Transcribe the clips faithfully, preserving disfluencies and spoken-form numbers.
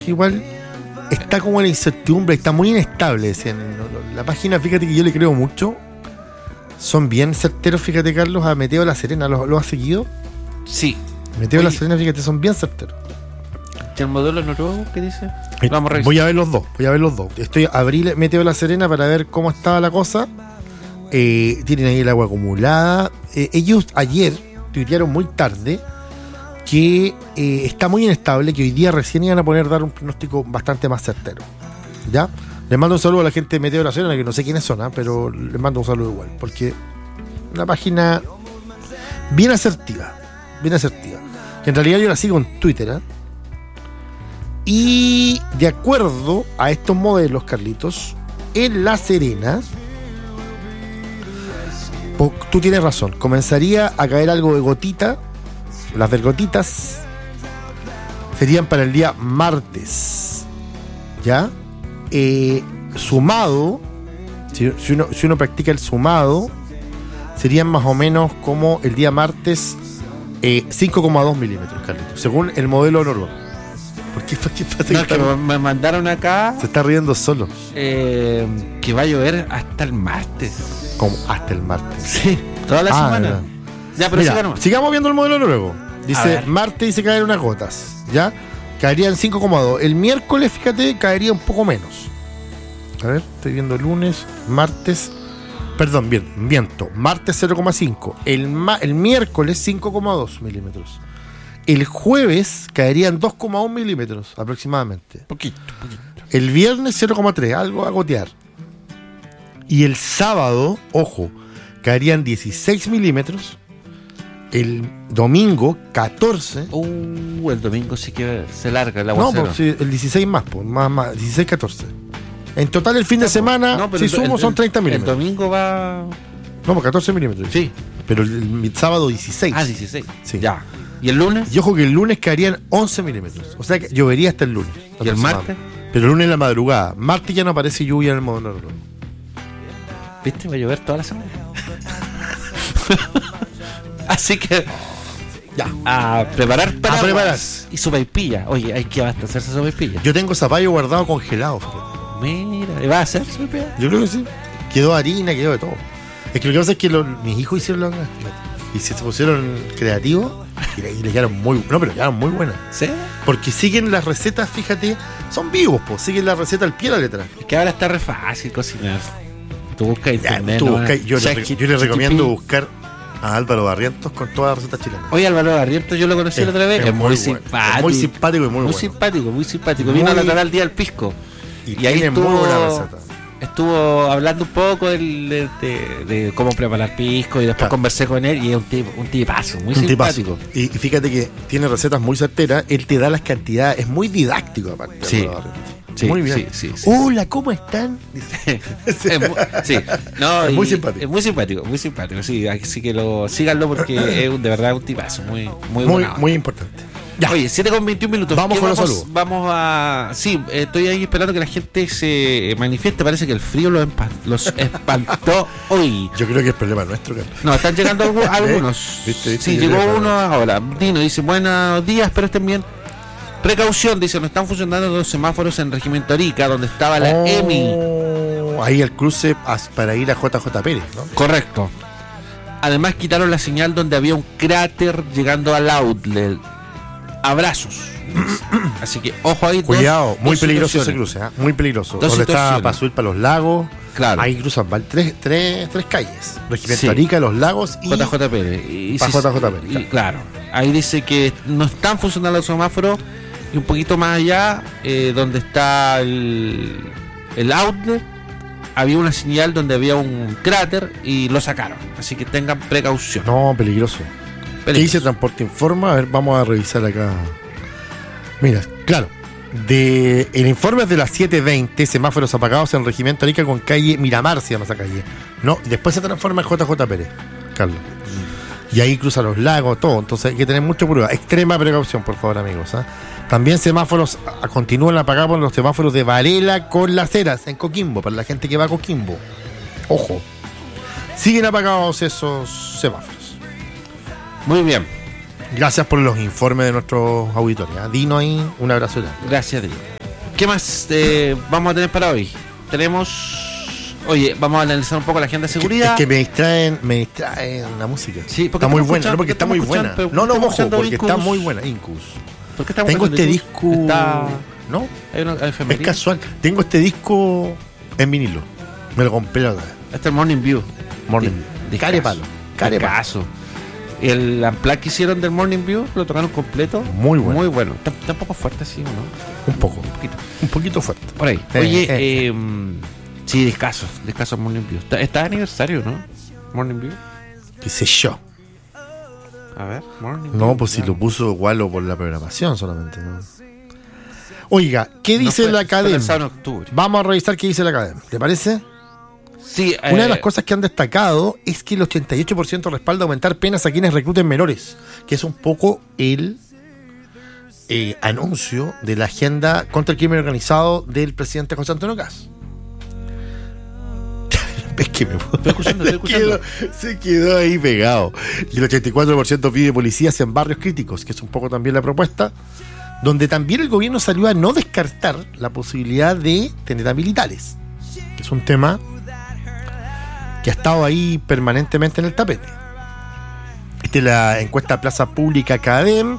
igual está como la incertidumbre, está muy inestable. Decían, la página, fíjate que yo le creo mucho. Son bien certeros, fíjate, Carlos, a Meteo La Serena. ¿Lo, lo has seguido? Sí. Meteo La Serena, fíjate, son bien certeros. ¿Y el modelo noruego qué dice? Eh, Vamos a revisar. Voy a ver los dos, voy a ver los dos. Estoy abrí Meteo La Serena para ver cómo estaba la cosa. Eh, tienen ahí el agua acumulada. Eh, ellos ayer tuitearon muy tarde que eh, está muy inestable, que hoy día recién iban a poner dar un pronóstico bastante más certero. ¿Ya? Les mando un saludo a la gente de Meteo La Serena, que no sé quiénes son, ¿eh? Pero les mando un saludo igual, porque una página bien asertiva, bien asertiva. Que en realidad yo la sigo en Twitter, ¿eh? Y de acuerdo a estos modelos, Carlitos, en La Serena, po, tú tienes razón, comenzaría a caer algo de gotita. Las del gotitas serían para el día martes, ¿ya? Eh, sumado, si, si, uno, si uno practica el sumado, serían más o menos como el día martes eh, cinco coma dos milímetros, Carlitos, según el modelo noruego. ¿Por qué, por qué pasa? No, que me, me mandaron acá. Se está riendo solo. Eh, que va a llover hasta el martes. Como hasta el martes. Sí, toda la ah, semana. No. Ya, pero Mira, sigamos. sigamos viendo el modelo noruego. Dice, martes dice caer unas gotas, ¿ya? Caerían cinco coma dos. El miércoles, fíjate, caería un poco menos. A ver, estoy viendo lunes, martes. Perdón, bien, miento. Martes cero coma cinco. El, ma- el miércoles cinco coma dos milímetros. El jueves caerían dos coma uno milímetros aproximadamente. Poquito, poquito. El viernes cero coma tres, algo a gotear. Y el sábado, ojo, caerían dieciséis milímetros. El domingo, catorce. Uh, el domingo sí que se larga el No, aguacero. pues, sí, el dieciséis más, pues, más, más, dieciséis, catorce. En total el fin de semana, no, si el, sumo, el, son treinta el, milímetros. El domingo va... No, pues catorce milímetros. Sí. Pero el, el, el sábado dieciséis. Ah, dieciséis. Sí. Ya. ¿Y el lunes? Y ojo que el lunes caerían once milímetros. O sea que llovería hasta el lunes. ¿Y el martes? Pero el lunes en la madrugada. Martes ya no aparece lluvia en el modo normal. ¿Viste? Va a llover toda la semana. Así que... Ya. A preparar para A preparar. Y sopaipilla. Oye, hay que abastecerse sopaipilla. Yo tengo zapallo guardado congelado. Fíjate. Mira, ¿va a hacer sopaipilla? Yo creo que sí. Quedó harina, quedó de todo. Es que lo que pasa es que los, mis hijos hicieron la y se pusieron creativos y le, y le quedaron muy, no, pero quedaron muy buenas. ¿Sí? Porque siguen las recetas, fíjate, son vivos, pues, siguen la receta al pie de la letra. Es que ahora está re fácil cocinar. Tú buscas internet. Tú ¿no? busca, yo, O sea, le, que- yo le que- recomiendo que- buscar a Álvaro Barrientos con todas las recetas chilenas. Oye, Álvaro Barrientos, yo lo conocí la otra vez. Es, muy, bueno. simpático. Es muy simpático y muy, Muy bueno. simpático, muy simpático. Muy- Vino a la Total Día del Pisco. Y, Y ahí tiene estuvo, muy buena receta. estuvo hablando un poco del- de, de- de cómo preparar pisco y después Claro. conversé con él y es un, tipo, un tipazo, muy Un simpático. tipazo. Y, y fíjate que tiene recetas muy certeras, él te da las cantidades, es muy didáctico aparte. Sí. Álvaro Barrientos. Sí, muy bien. sí, sí, sí. Hola, ¿cómo están? Dice. es muy, sí, no, Es muy y- simpático. Es muy simpático, muy simpático, sí, así que lo síganlo porque es un- de verdad un tipazo, muy, muy, Muy, buena onda. muy importante. Ya. Oye, siete con veintiún minutos. Vamos ¿Qué con los vamos, saludos. Vamos a. Sí, eh, estoy ahí esperando que la gente se manifieste. Parece que el frío los, empa- los espantó hoy. Yo creo que es problema nuestro, Carlos. No, están llegando algu- algunos. ¿Viste? ¿Viste? Sí, Yo llegó creo que- uno ahora. Dino dice: buenos días, pero estén bien. Precaución, dice: no están funcionando los semáforos en Regimiento Arica, donde estaba la Oh, EMI. Ahí el cruce as- para ir a J J Pérez, ¿no? Correcto. Además, quitaron la señal donde había un cráter llegando al outlet. Abrazos. Así que, ojo ahí. dos- Cuidado, muy dos peligroso ese situaciones. cruce, ¿eh? Muy peligroso. Dos Donde está situaciones. para subir para los lagos. Claro. Ahí cruzan van tres, tres, tres calles. Regimiento Sí. Arica, los lagos y J J Pérez. Y, Pa' si- J J Pérez, y claro. claro. Ahí dice que no están funcionando los semáforos. Y un poquito más allá, eh, donde está el, el outlet, había una señal donde había un cráter y lo sacaron. Así que tengan precaución. No, peligroso. ¿Qué Peligroso. dice Transporte Informa? A ver, vamos a revisar acá. Mira, claro. De, el informe es de las siete veinte, semáforos apagados en Regimiento Arica con calle Miramar, se llama esa calle. No, después se transforma en J J Pérez, Carlos. Y ahí cruza los lagos, todo. Entonces hay que tener mucha prueba. Extrema precaución, por favor, amigos. ¿eh? También semáforos a, continúan apagados los semáforos de Varela con Las Heras en Coquimbo, para la gente que va a Coquimbo. Ojo. Siguen apagados esos semáforos. Muy bien. Gracias por los informes de nuestros auditores. ¿eh? Dino ahí, un abrazo grande. Gracias, Dino. ¿Qué más eh, vamos a tener para hoy? Tenemos... Oye, vamos a analizar un poco la agenda de seguridad. Es que me distraen, me distraen la música. Sí, porque está muy estamos buena, no, escuchando- porque está muy estamos buena. escuchando- No, no, estamos ojo, escuchando porque Incus. está muy buena. Incus. ¿Por qué estamos Tengo este escuchando disco. Incus? Está... No, Hay una es efeméride. casual. Tengo este disco en vinilo. Me lo compré la otra vez. Este es el Morning View. Morning. Di- Care discazo. palo. Care palo. Discazo. El unplug que hicieron del Morning View lo tocaron completo. Muy bueno. Muy bueno. Está, está un poco fuerte, sí, ¿o ¿no? Un poco. Un poquito. Un poquito fuerte. Por ahí. Eh, Oye, eh. eh, sí, discaso. Discaso Morning View. Está, está de aniversario, ¿no? Morning View. ¿Qué sé yo? A ver, Morning No, View, pues si claro. lo puso Gualo por la programación solamente. ¿no? Oiga, ¿qué No dice fue- la fue academia? lanzado en octubre. Vamos a revisar qué dice la academia. ¿Te parece? Sí, Una de eh, las cosas que han destacado es que el ochenta y ocho por ciento respalda aumentar penas a quienes recluten menores, que es un poco el eh, anuncio de la agenda contra el crimen organizado del presidente José Antonio Caz. Es que me Estoy escuchando, estoy se, quedó, escuchando. se quedó ahí pegado. Y el ochenta y cuatro por ciento pide policías en barrios críticos, que es un poco también la propuesta, donde también el gobierno salió a no descartar la posibilidad de tener a militares, que es un tema que ha estado ahí permanentemente en el tapete. Esta es la encuesta Plaza Pública CADEM,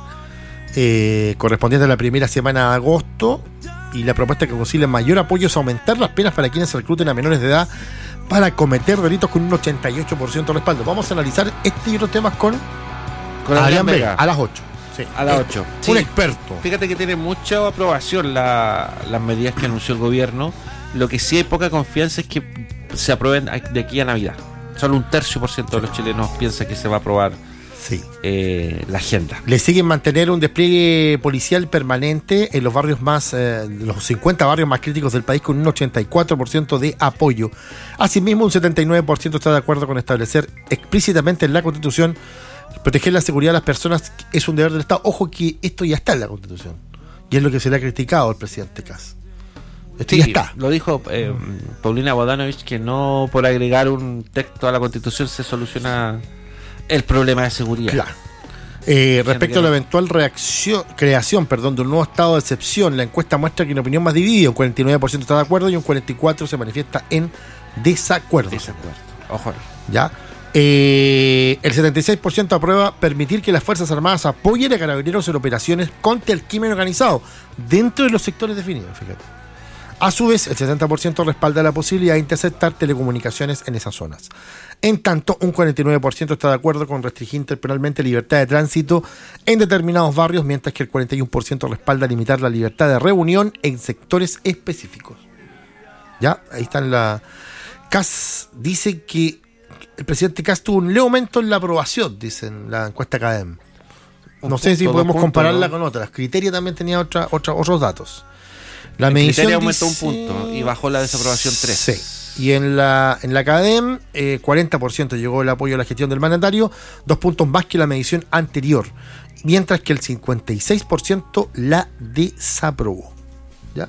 eh, correspondiente a la primera semana de agosto, y la propuesta que consigue mayor apoyo es aumentar las penas para quienes recluten a menores de edad para cometer delitos con un ochenta y ocho por ciento de respaldo. Vamos a analizar este y otros temas con, con Adrián Adrián Vega Vega. a las ocho. Sí. A las Eh, ocho. Un Sí. experto. Fíjate que tiene mucha aprobación la, las medidas que anunció el gobierno. Lo que sí hay poca confianza es que se aprueben de aquí a Navidad. Solo un tercio por ciento de los chilenos piensa que se va a aprobar Sí. eh, la agenda. Le siguen mantener un despliegue policial permanente en los barrios más, eh, los cincuenta barrios más críticos del país, con un ochenta y cuatro por ciento de apoyo. Asimismo, un setenta y nueve por ciento está de acuerdo con establecer explícitamente en la Constitución proteger la seguridad de las personas es un deber del Estado. Ojo que esto ya está en la Constitución. Y es lo que se le ha criticado al presidente Caz. Esto Sí, ya está. lo dijo eh, Paulina Bodanovich, que no por agregar un texto a la Constitución se soluciona el problema de seguridad. Claro. Eh, respecto a la eventual reacción, creación perdón, de un nuevo estado de excepción, la encuesta muestra que en opinión más dividida, un cuarenta y nueve por ciento está de acuerdo y un cuarenta y cuatro por ciento se manifiesta en desacuerdo. Desacuerdo. Ojo. ¿Ya? Eh, el setenta y seis por ciento aprueba permitir que las Fuerzas Armadas apoyen a carabineros en operaciones contra el crimen organizado dentro de los sectores definidos, fíjate. A su vez, el setenta por ciento respalda la posibilidad de interceptar telecomunicaciones en esas zonas. En tanto, un cuarenta y nueve por ciento está de acuerdo con restringir temporalmente la libertad de tránsito en determinados barrios, mientras que el cuarenta y uno por ciento respalda limitar la libertad de reunión en sectores específicos. ¿Ya? Ahí están la... Caz dice que el presidente Caz tuvo un leve aumento en la aprobación, dicen la encuesta CADEM. No Un sé si punto, podemos dos puntos, compararla ¿no? con otras. Criteria también tenía otra, otra, otros datos. La El medición criterio aumentó dice- un punto y bajó la desaprobación tres. Sí. Y en la, en la CADEM, eh, cuarenta por ciento llegó el apoyo a la gestión del mandatario, dos puntos más que la medición anterior, mientras que el cincuenta y seis por ciento la desaprobó. ¿Ya?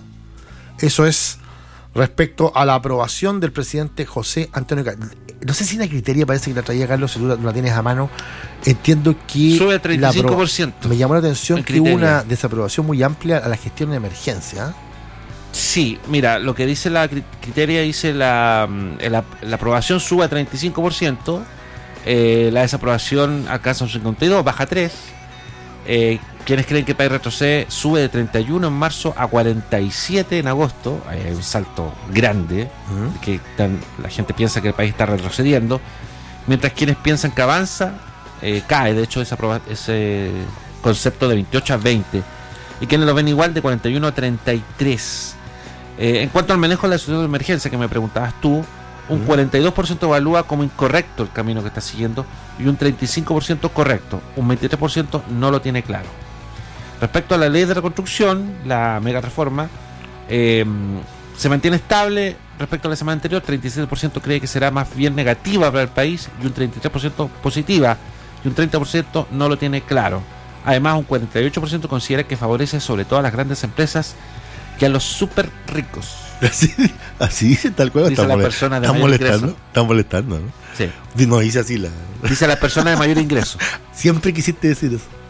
Eso es respecto a la aprobación del presidente José Antonio Caz. No sé si la criteria parece que la traía Carlos, si tú la, la tienes a mano. Entiendo que Sube a treinta y cinco por ciento. la apro- me llamó la atención el que hubo criterio. una desaprobación muy amplia a la gestión de emergencia. ¿eh? Sí, mira, lo que dice la cri- criteria, dice la, mm, la, la aprobación sube a treinta y cinco por ciento, eh, la desaprobación alcanza un cincuenta y dos por ciento, baja tres por ciento. Eh, quienes creen que el país retrocede sube de treinta y uno en marzo a cuarenta y siete en agosto. Ahí hay un salto grande, Ujú. que tan- la gente piensa que el país está retrocediendo, mientras quienes piensan que avanza, eh, cae, de hecho, esa aproba- ese concepto de veintiocho a veinte, y quienes lo ven igual de cuarenta y uno a treinta y tres. Eh, en cuanto al manejo de la situación de emergencia que me preguntabas tú, un Mm. cuarenta y dos por ciento evalúa como incorrecto el camino que está siguiendo y un treinta y cinco por ciento correcto, un veintitrés por ciento no lo tiene claro. Respecto a la ley de reconstrucción, la mega reforma, eh, se mantiene estable respecto a la semana anterior. Treinta y siete por ciento cree que será más bien negativa para el país y un treinta y tres por ciento positiva y un treinta por ciento no lo tiene claro. Además, un cuarenta y ocho por ciento considera que favorece sobre todo a las grandes empresas que a los súper ricos. Así, así dice tal cual. Dice la persona de están mayor molestando, ingreso. están molestando, ¿no? Sí. No dice así la. Dice la persona de mayor ingreso. Siempre quisiste decir eso.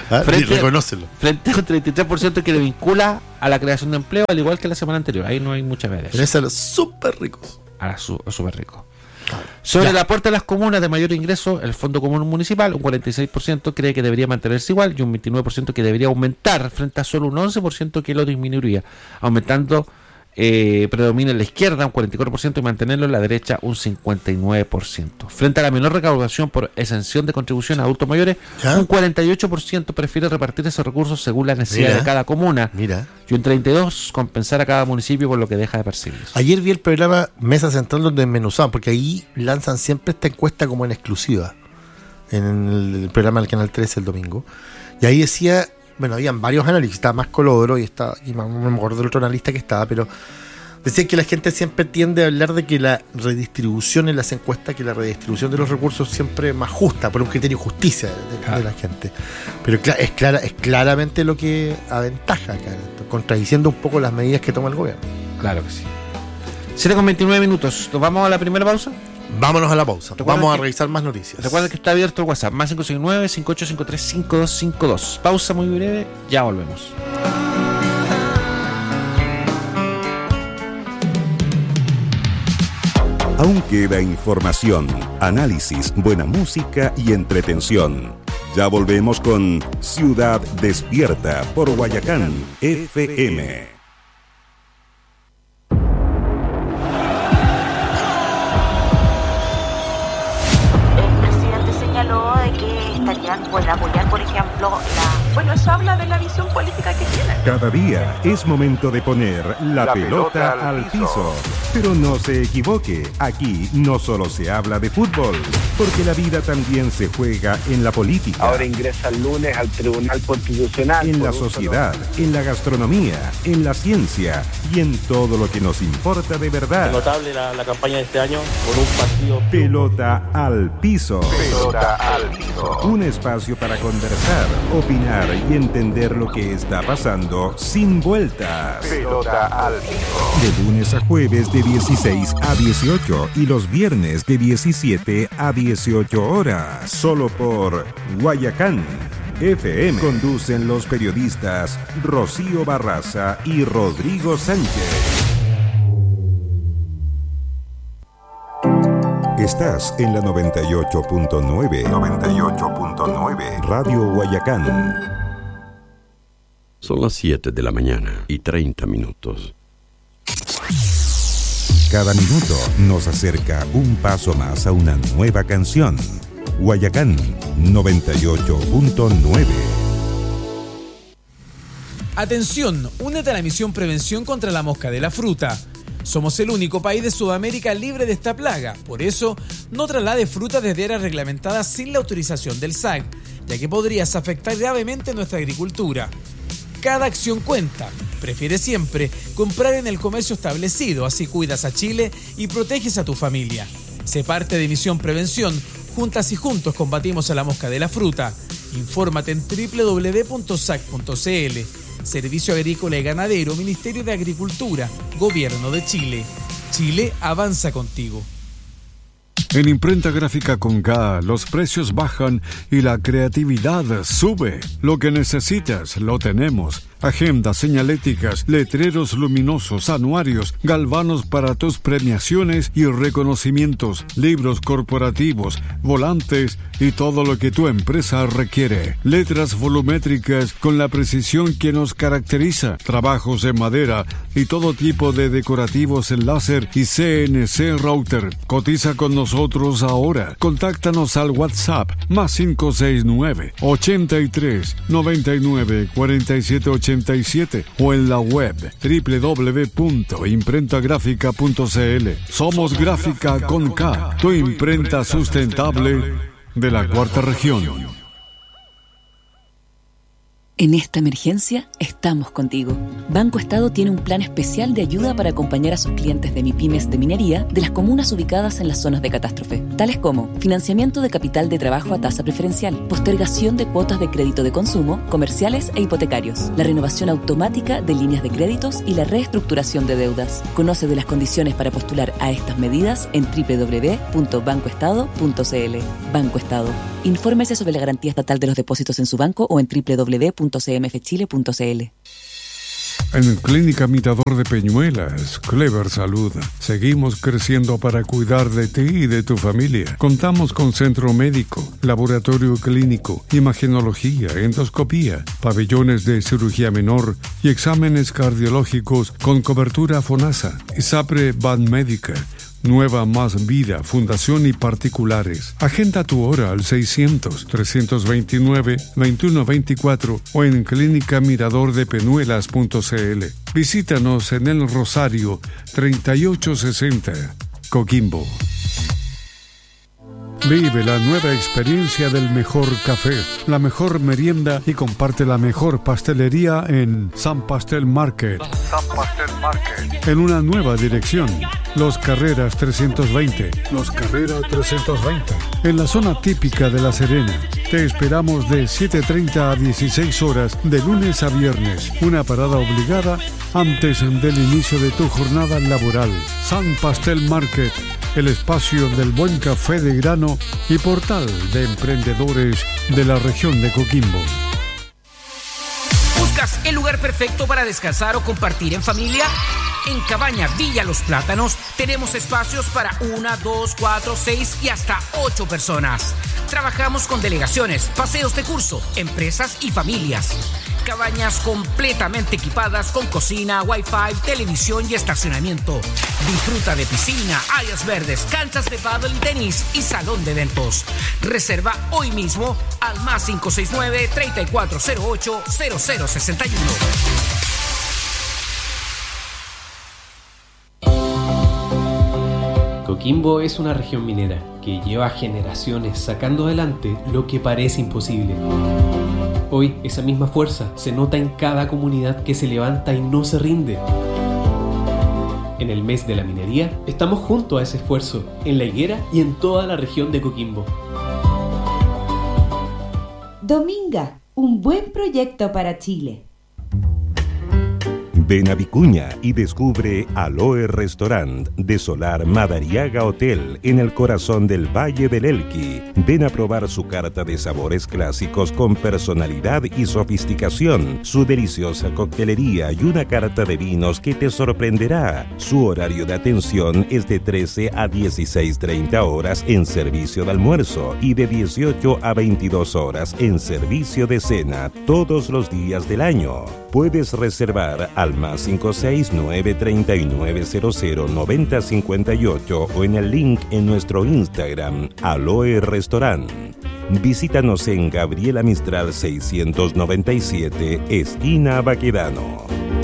Ah, frente, reconócelo. Frente a un treinta y tres por ciento que le vincula a la creación de empleo, al igual que la semana anterior. Ahí no hay mucha variación. Pero es a los súper ricos. A los su, súper ricos. Sobre ya. el aporte a las comunas de mayor ingreso, el Fondo Común Municipal, un cuarenta y seis por ciento cree que debería mantenerse igual y un veintinueve por ciento que debería aumentar, frente a solo un once por ciento que lo disminuiría, aumentando. Eh, predomina en la izquierda un cuarenta y cuatro por ciento y mantenerlo en la derecha un cincuenta y nueve por ciento. Frente a la menor recaudación por exención de contribución a adultos mayores, ¿ya? Un cuarenta y ocho por ciento prefiere repartir esos recursos según las necesidades Mira. de cada comuna. Mira. Y un treinta y dos por ciento compensar a cada municipio por lo que deja de percibir. Ayer vi el programa Mesa Central donde desmenuzaban, porque ahí lanzan siempre esta encuesta como en exclusiva, en el programa del Canal trece el domingo. Y ahí decía... Bueno, habían varios análisis, estaba más Colodro y, estaba, y no me acuerdo del otro analista que estaba, pero decían que la gente siempre tiende a hablar de que la redistribución en las encuestas, que la redistribución de los recursos siempre es más justa, por un criterio de justicia de, claro. de la gente. Pero es, clara, es claramente lo que aventaja, claro, contradiciendo un poco las medidas que toma el gobierno. Claro que sí. siete con veintinueve minutos, ¿nos vamos a la primera pausa? Vámonos a la pausa. Vamos a que, revisar más noticias. Recuerda que está abierto el WhatsApp, más cinco seis nueve, cinco ocho cinco tres, cinco dos cinco dos. Pausa muy breve, ya volvemos. Aún queda información, análisis, buena música y entretención. Ya volvemos con Ciudad Despierta por Guayacán F M. Puede apoyar, por ejemplo, la... Bueno, eso habla de la visión política que tiene. Cada día es momento de poner la, la pelota, pelota al piso. piso. Pero no se equivoque, aquí no solo se habla de fútbol, porque la vida también se juega en la política. Ahora ingresa el lunes al Tribunal Constitucional. En la sociedad, solo... en la gastronomía, en la ciencia y en todo lo que nos importa de verdad. Es notable la, la campaña de este año por un partido. Pelota al piso. Pelota al piso. Un espacio para conversar, opinar y entender lo que está pasando sin vueltas. Pelota al piso. De lunes a jueves de dieciséis a dieciocho y los viernes de diecisiete a dieciocho horas. Solo por Guayacán F M. Conducen los periodistas Rocío Barraza y Rodrigo Sánchez. Estás en la noventa y ocho punto nueve. noventa y ocho punto nueve. Radio Guayacán. Son las siete de la mañana y treinta minutos. Cada minuto nos acerca un paso más a una nueva canción. Guayacán noventa y ocho punto nueve. Atención, únete a la misión Prevención contra la Mosca de la Fruta. Somos el único país de Sudamérica libre de esta plaga. Por eso, no traslade fruta desde áreas reglamentadas sin la autorización del S A C, ya que podrías afectar gravemente nuestra agricultura. Cada acción cuenta. Prefiere siempre comprar en el comercio establecido, así cuidas a Chile y proteges a tu familia. Sé parte de Misión Prevención. Juntas y juntos combatimos a la mosca de la fruta. Infórmate en doble u doble u doble u punto s a c punto c l. Servicio Agrícola y Ganadero, Ministerio de Agricultura, Gobierno de Chile. Chile avanza contigo. En Imprenta Gráfica con K, los precios bajan y la creatividad sube. Lo que necesitas, lo tenemos. Agendas, señaléticas, letreros luminosos, anuarios, galvanos para tus premiaciones y reconocimientos, libros corporativos, volantes y todo lo que tu empresa requiere. Letras volumétricas con la precisión que nos caracteriza, trabajos en madera y todo tipo de decorativos en láser y C N C router. Cotiza con nosotros ahora. Contáctanos al WhatsApp más cinco seis nueve, ochenta y tres, noventa y nueve, cuarenta y siete ochenta y siete o en la web doble u doble u doble u punto imprenta gráfica punto c l. Somos Gráfica con K, tu imprenta sustentable de la cuarta región. En esta emergencia estamos contigo. Banco Estado tiene un plan especial de ayuda para acompañar a sus clientes de MIPYMES de minería de las comunas ubicadas en las zonas de catástrofe, tales como financiamiento de capital de trabajo a tasa preferencial, postergación de cuotas de crédito de consumo, comerciales e hipotecarios, la renovación automática de líneas de créditos y la reestructuración de deudas. Conoce de las condiciones para postular a estas medidas en doble u doble u doble u punto banco estado punto c l. Banco Estado. Infórmese sobre la garantía estatal de los depósitos en su banco o en doble u doble u doble u punto c m f chile punto c l. En Clínica Mirador de Peñuelas, Clever Salud, seguimos creciendo para cuidar de ti y de tu familia. Contamos con centro médico, laboratorio clínico, imagenología, endoscopía, pabellones de cirugía menor y exámenes cardiológicos con cobertura FONASA, ISAPRE Banmédica, Nueva Más Vida, Fundación y particulares. Agenda tu hora al seiscientos, trescientos veintinueve, veintiuno veinticuatro o en clínica mirador de peñuelas punto c l. Visítanos en El Rosario, treinta y ocho sesenta, Coquimbo. Vive la nueva experiencia del mejor café, la mejor merienda y comparte la mejor pastelería en San Pastel Market. San Pastel Market. En una nueva dirección, Los Carreras trescientos veinte. Los Carreras trescientos veinte. En la zona típica de La Serena. Te esperamos de siete treinta a dieciséis horas de lunes a viernes. Una parada obligada antes del inicio de tu jornada laboral. San Pastel Market. El espacio del buen café de grano y portal de emprendedores de la región de Coquimbo. ¿Buscas el lugar perfecto para descansar o compartir en familia? En Cabaña Villa Los Plátanos tenemos espacios para una, dos, cuatro, seis y hasta ocho personas. Trabajamos con delegaciones, paseos de curso, empresas y familias. Cabañas completamente equipadas con cocina, wifi, televisión y estacionamiento. Disfruta de piscina, áreas verdes, canchas de pádel y tenis y salón de eventos. Reserva hoy mismo al más cinco seis nueve, treinta y cuatro cero ocho, cero cero sesenta y uno. Coquimbo es una región minera que lleva generaciones sacando adelante lo que parece imposible. Hoy esa misma fuerza se nota en cada comunidad que se levanta y no se rinde. En el mes de la minería estamos junto a ese esfuerzo, en La Higuera y en toda la región de Coquimbo. Dominga, un buen proyecto para Chile. Ven a Vicuña y descubre Aloe Restaurant de Solar Madariaga Hotel en el corazón del Valle del Elqui. Ven a probar su carta de sabores clásicos con personalidad y sofisticación, su deliciosa coctelería y una carta de vinos que te sorprenderá. Su horario de atención es de trece a dieciséis treinta horas en servicio de almuerzo y de dieciocho a veintidós horas en servicio de cena todos los días del año. Puedes reservar al más cinco seis nueve, treinta y nueve, cero cero, noventa cincuenta y ocho o en el link en nuestro Instagram, Aloe Restaurant. Visítanos en Gabriela Mistral seiscientos noventa y siete, esquina Baquedano.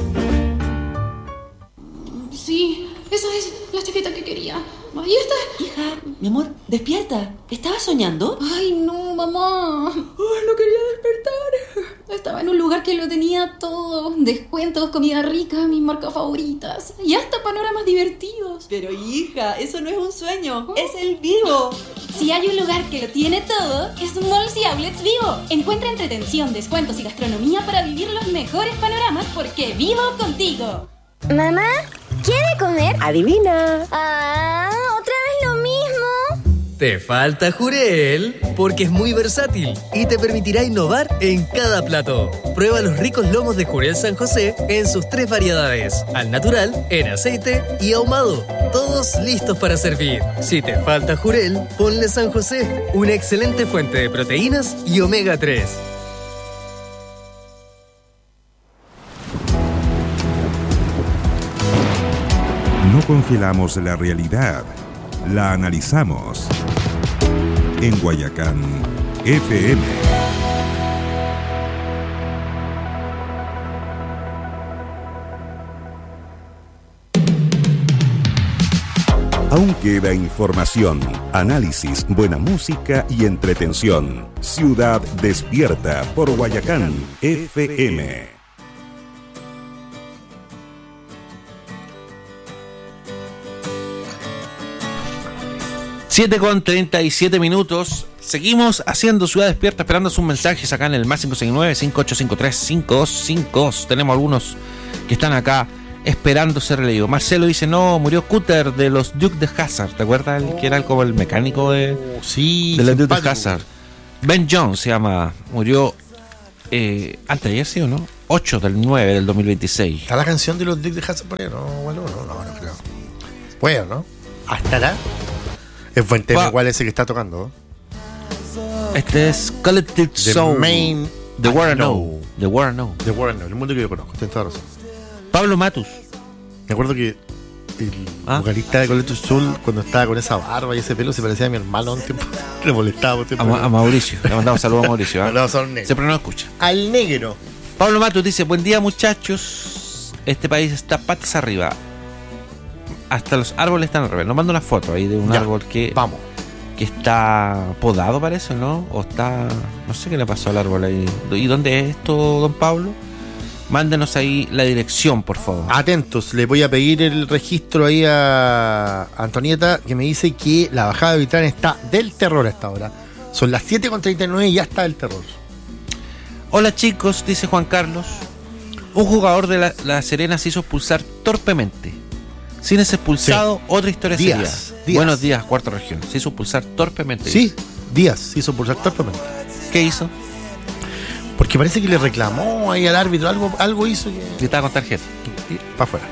Sí, esa es la chaqueta que quería. Ahí está. Hija, mi amor, despierta. ¿Estabas soñando? Ay, no, mamá. Ay, no quería despertar. Estaba en un lugar que lo tenía todo. Descuentos, comida rica, mis marcas favoritas. Y hasta panoramas divertidos. Pero hija, eso no es un sueño. ¿Oh? Es el Vivo. Si hay un lugar que lo tiene todo, es Malls y Outlets Vivo. Encuentra entretención, descuentos y gastronomía para vivir los mejores panoramas porque vivo contigo. Mamá, ¿quiere comer? Adivina. Ah, ¿otra vez lo mismo? Te falta Jurel, porque es muy versátil y te permitirá innovar en cada plato. Prueba los ricos lomos de Jurel San José en sus tres variedades: al natural, en aceite y ahumado. Todos listos para servir. Si te falta Jurel, ponle San José, una excelente fuente de proteínas y omega tres. No congelamos la realidad, la analizamos. En Guayacán, F M. Aún queda información, análisis, buena música y entretención. Ciudad Despierta por Guayacán, F M. siete con treinta y siete minutos. Seguimos haciendo Ciudad Despierta, esperando sus mensajes acá en el más cinco seis nueve, cinco ocho cinco tres, cinco dos cinco dos. Tenemos algunos que están acá esperando ser leídos. Marcelo dice, no, murió Cutter de los Duke de Hazzard. ¿Te acuerdas? El que era como el mecánico de, sí, de los Duke simpático. de Hazzard. Ben Jones se llama, murió eh, antes de ayer, ¿sí o no? ocho del nueve del dos mil veintiséis. ¿Está la canción de los Dicks de Hazel poner? No, bueno, no, no, no creo. Bueno, ¿no? ¿Hasta la? Es buen tema Pa- igual ese que está tocando. Este es Collective The Soul. Main The War I I Know. Know. The War I Know. The War I Know, el mundo que yo conozco, tienes toda razón. Pablo Matus. Me acuerdo que el ¿Ah? vocalista de Collective Soul, cuando estaba con esa barba y ese pelo, se parecía a mi hermano un tiempo. Le molestaba un A, tiempo. Ma- a Mauricio. Le mandamos saludos a Mauricio. ¿eh? Mandamos saludos al negro. Siempre nos escucha. Al negro. Pablo Matus dice: buen día, muchachos. Este país está patas arriba. Hasta los árboles están al revés. Nos manda una foto ahí de un Ya, árbol que Vamos. que está podado, parece, ¿no? O está... No sé qué le pasó al árbol ahí. ¿Y dónde es esto, don Pablo? Mándenos ahí la dirección, por favor. Atentos, le voy a pedir el registro ahí a Antonieta, que me dice que la bajada de Vitrán está del terror a esta hora. Son las siete con treinta y nueve y ya está del terror. Hola chicos, dice Juan Carlos. Un jugador de la, la Serena se hizo expulsar torpemente. Sin ese expulsado, Sí. otra historia Díaz, sería. Díaz. Buenos días, cuarta región. Se hizo expulsar torpemente. Sí, Díaz se hizo pulsar torpemente. ¿Qué hizo? Porque parece que le reclamó ahí al árbitro, algo, algo hizo que... Y estaba con tarjeta. Y para afuera.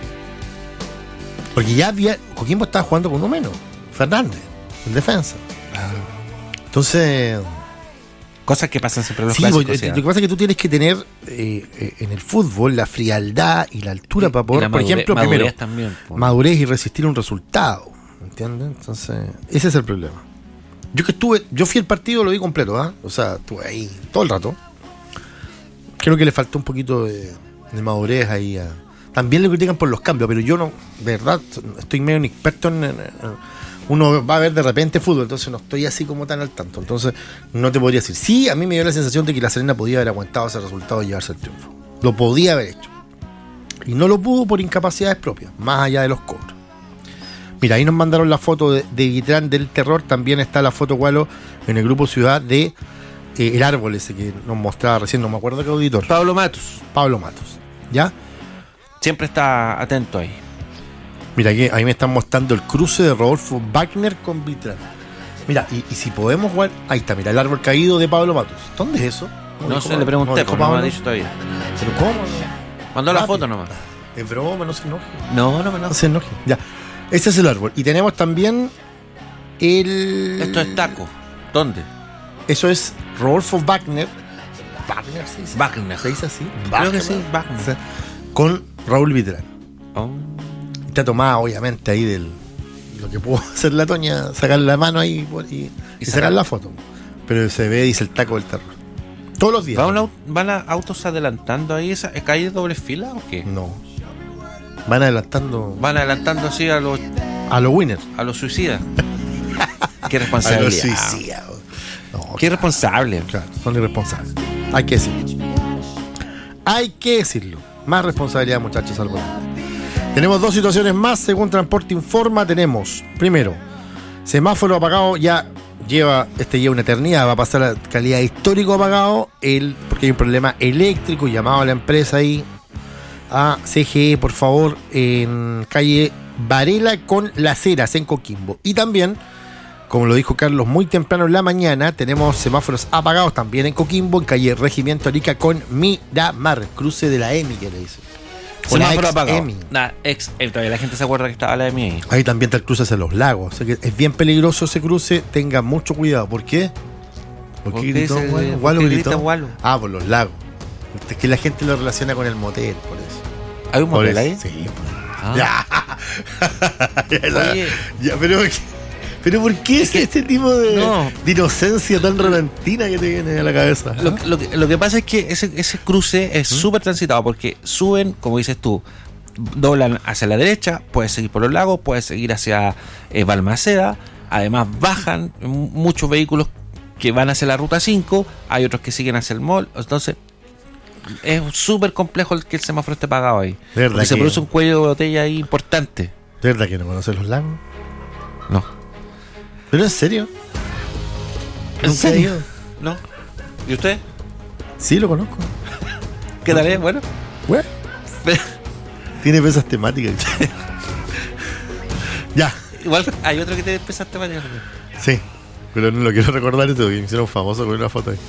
Porque ya había... Coquimbo estaba jugando con uno menos. Fernández, en defensa. Entonces... Cosas que pasan siempre en los Sí, clásicos. porque, ¿sí? lo que pasa es que tú tienes que tener eh, eh, en el fútbol la frialdad y la altura para poder, la por madurez- ejemplo, madurez primero, también, po. madurez y resistir un resultado. ¿Entiendes? Entonces, ese es el problema. Yo que estuve, yo fui al partido, lo vi completo, ¿ah? O sea, estuve ahí todo el rato. Creo que le faltó un poquito de, de madurez ahí. A... También le critican por los cambios, pero yo no, de verdad, estoy medio inexperto en, en- en- uno va a ver de repente fútbol, entonces no estoy así como tan al tanto. Entonces, no te podría decir. Sí, a mí me dio la sensación de que la Serena podía haber aguantado ese resultado y llevarse el triunfo. Lo podía haber hecho. Y no lo pudo por incapacidades propias, más allá de los cobros. Mira, ahí nos mandaron la foto de, de Vitrán del terror. También está la foto, Gualo, en el grupo Ciudad de eh, el árbol ese que nos mostraba recién, no me acuerdo qué auditor. Pablo Matus. Pablo Matos. ¿Ya? Siempre está atento ahí. Mira, aquí ahí me están mostrando el cruce de Rodolfo Wagner con Vitrán. Mira, y, y si podemos jugar. Ahí está, mira, el árbol caído de Pablo Matos. ¿Dónde es eso? No dijo sé, le pregunté, dijo pero no me ha Pablo? dicho todavía. ¿Pero cómo? Mandó la Rápido. foto nomás. Es broma, no se enoje. No, no me No se enoje. Ya. Ese es el árbol. Y tenemos también el. Esto es taco. ¿Dónde? Eso es Rodolfo Wagner. Wagner se dice. Wagner. ¿Se dice así? Creo que sí, Wagner. Con Raúl Vitrán. Oh. Está tomada, obviamente, ahí del. Lo que pudo hacer la Toña, sacar la mano ahí y, y, y sacar sacar- la foto. Pero se ve, dice el taco del terror. Todos los días. ¿Van, au- van a autos adelantando ahí esa calle de doble fila o qué? No. Van adelantando. Van adelantando así a los A los winners. a los suicidas. Qué A los responsabilidad. suicidas. No, Qué responsable. claro, son irresponsables. Hay que decirlo. Hay que decirlo. Más responsabilidad, muchachos, al volante. Tenemos dos situaciones más, según Transporte Informa. Tenemos, primero, semáforo apagado, ya lleva, este lleva una eternidad, va a pasar a calidad histórico apagado, el, porque hay un problema eléctrico, llamado a la empresa ahí, a C G E, por favor, en calle Varela con Las Heras, en Coquimbo. Y también, como lo dijo Carlos muy temprano en la mañana, tenemos semáforos apagados también en Coquimbo, en calle Regimiento Arica con Miramar, cruce de la E M I, que le dice. O la Semáforo ex apagado. E M I. Nah, ex, eh, todavía la gente se acuerda que estaba la de mí. Ahí también está el cruce hacia los lagos. O sea que es bien peligroso ese cruce. Tengan mucho cuidado. ¿Por qué? ¿Por ¿Por qué qué gritó dice- Gualo? por ¿Gualo qué gritó? grita Gualo? Ah, por los lagos. Es que la gente lo relaciona con el motel, por eso. ¿Hay un Por motel eso. ahí? Sí, por... Ah. Ya. Ya, Oye. ya, pero, pero ¿por qué es este tipo de, No. de inocencia tan repentina que te viene a la cabeza? Lo, lo que, lo que pasa es que ese, ese cruce es súper transitado porque suben, como dices tú, doblan hacia la derecha, puedes seguir por los lagos, puedes seguir hacia eh, Balmaceda, además bajan m- muchos vehículos que van hacia la ruta cinco, hay otros que siguen hacia el mall, entonces es súper complejo el que el semáforo esté pagado ahí. ¿De verdad Porque se que- produce un cuello de botella ahí importante. ¿De verdad que no conoces los lagos? No. ¿Pero en serio? ¿En ¿Nunca he serio? ido? No. ¿Y usted? Sí, lo conozco. ¿Qué tal es? Bueno. Bueno. Tiene pesas temáticas. Ya. Igual hay otro que te empezaste a manejar. Sí. pero no lo quiero recordar esto porque me hicieron famoso con una foto ahí.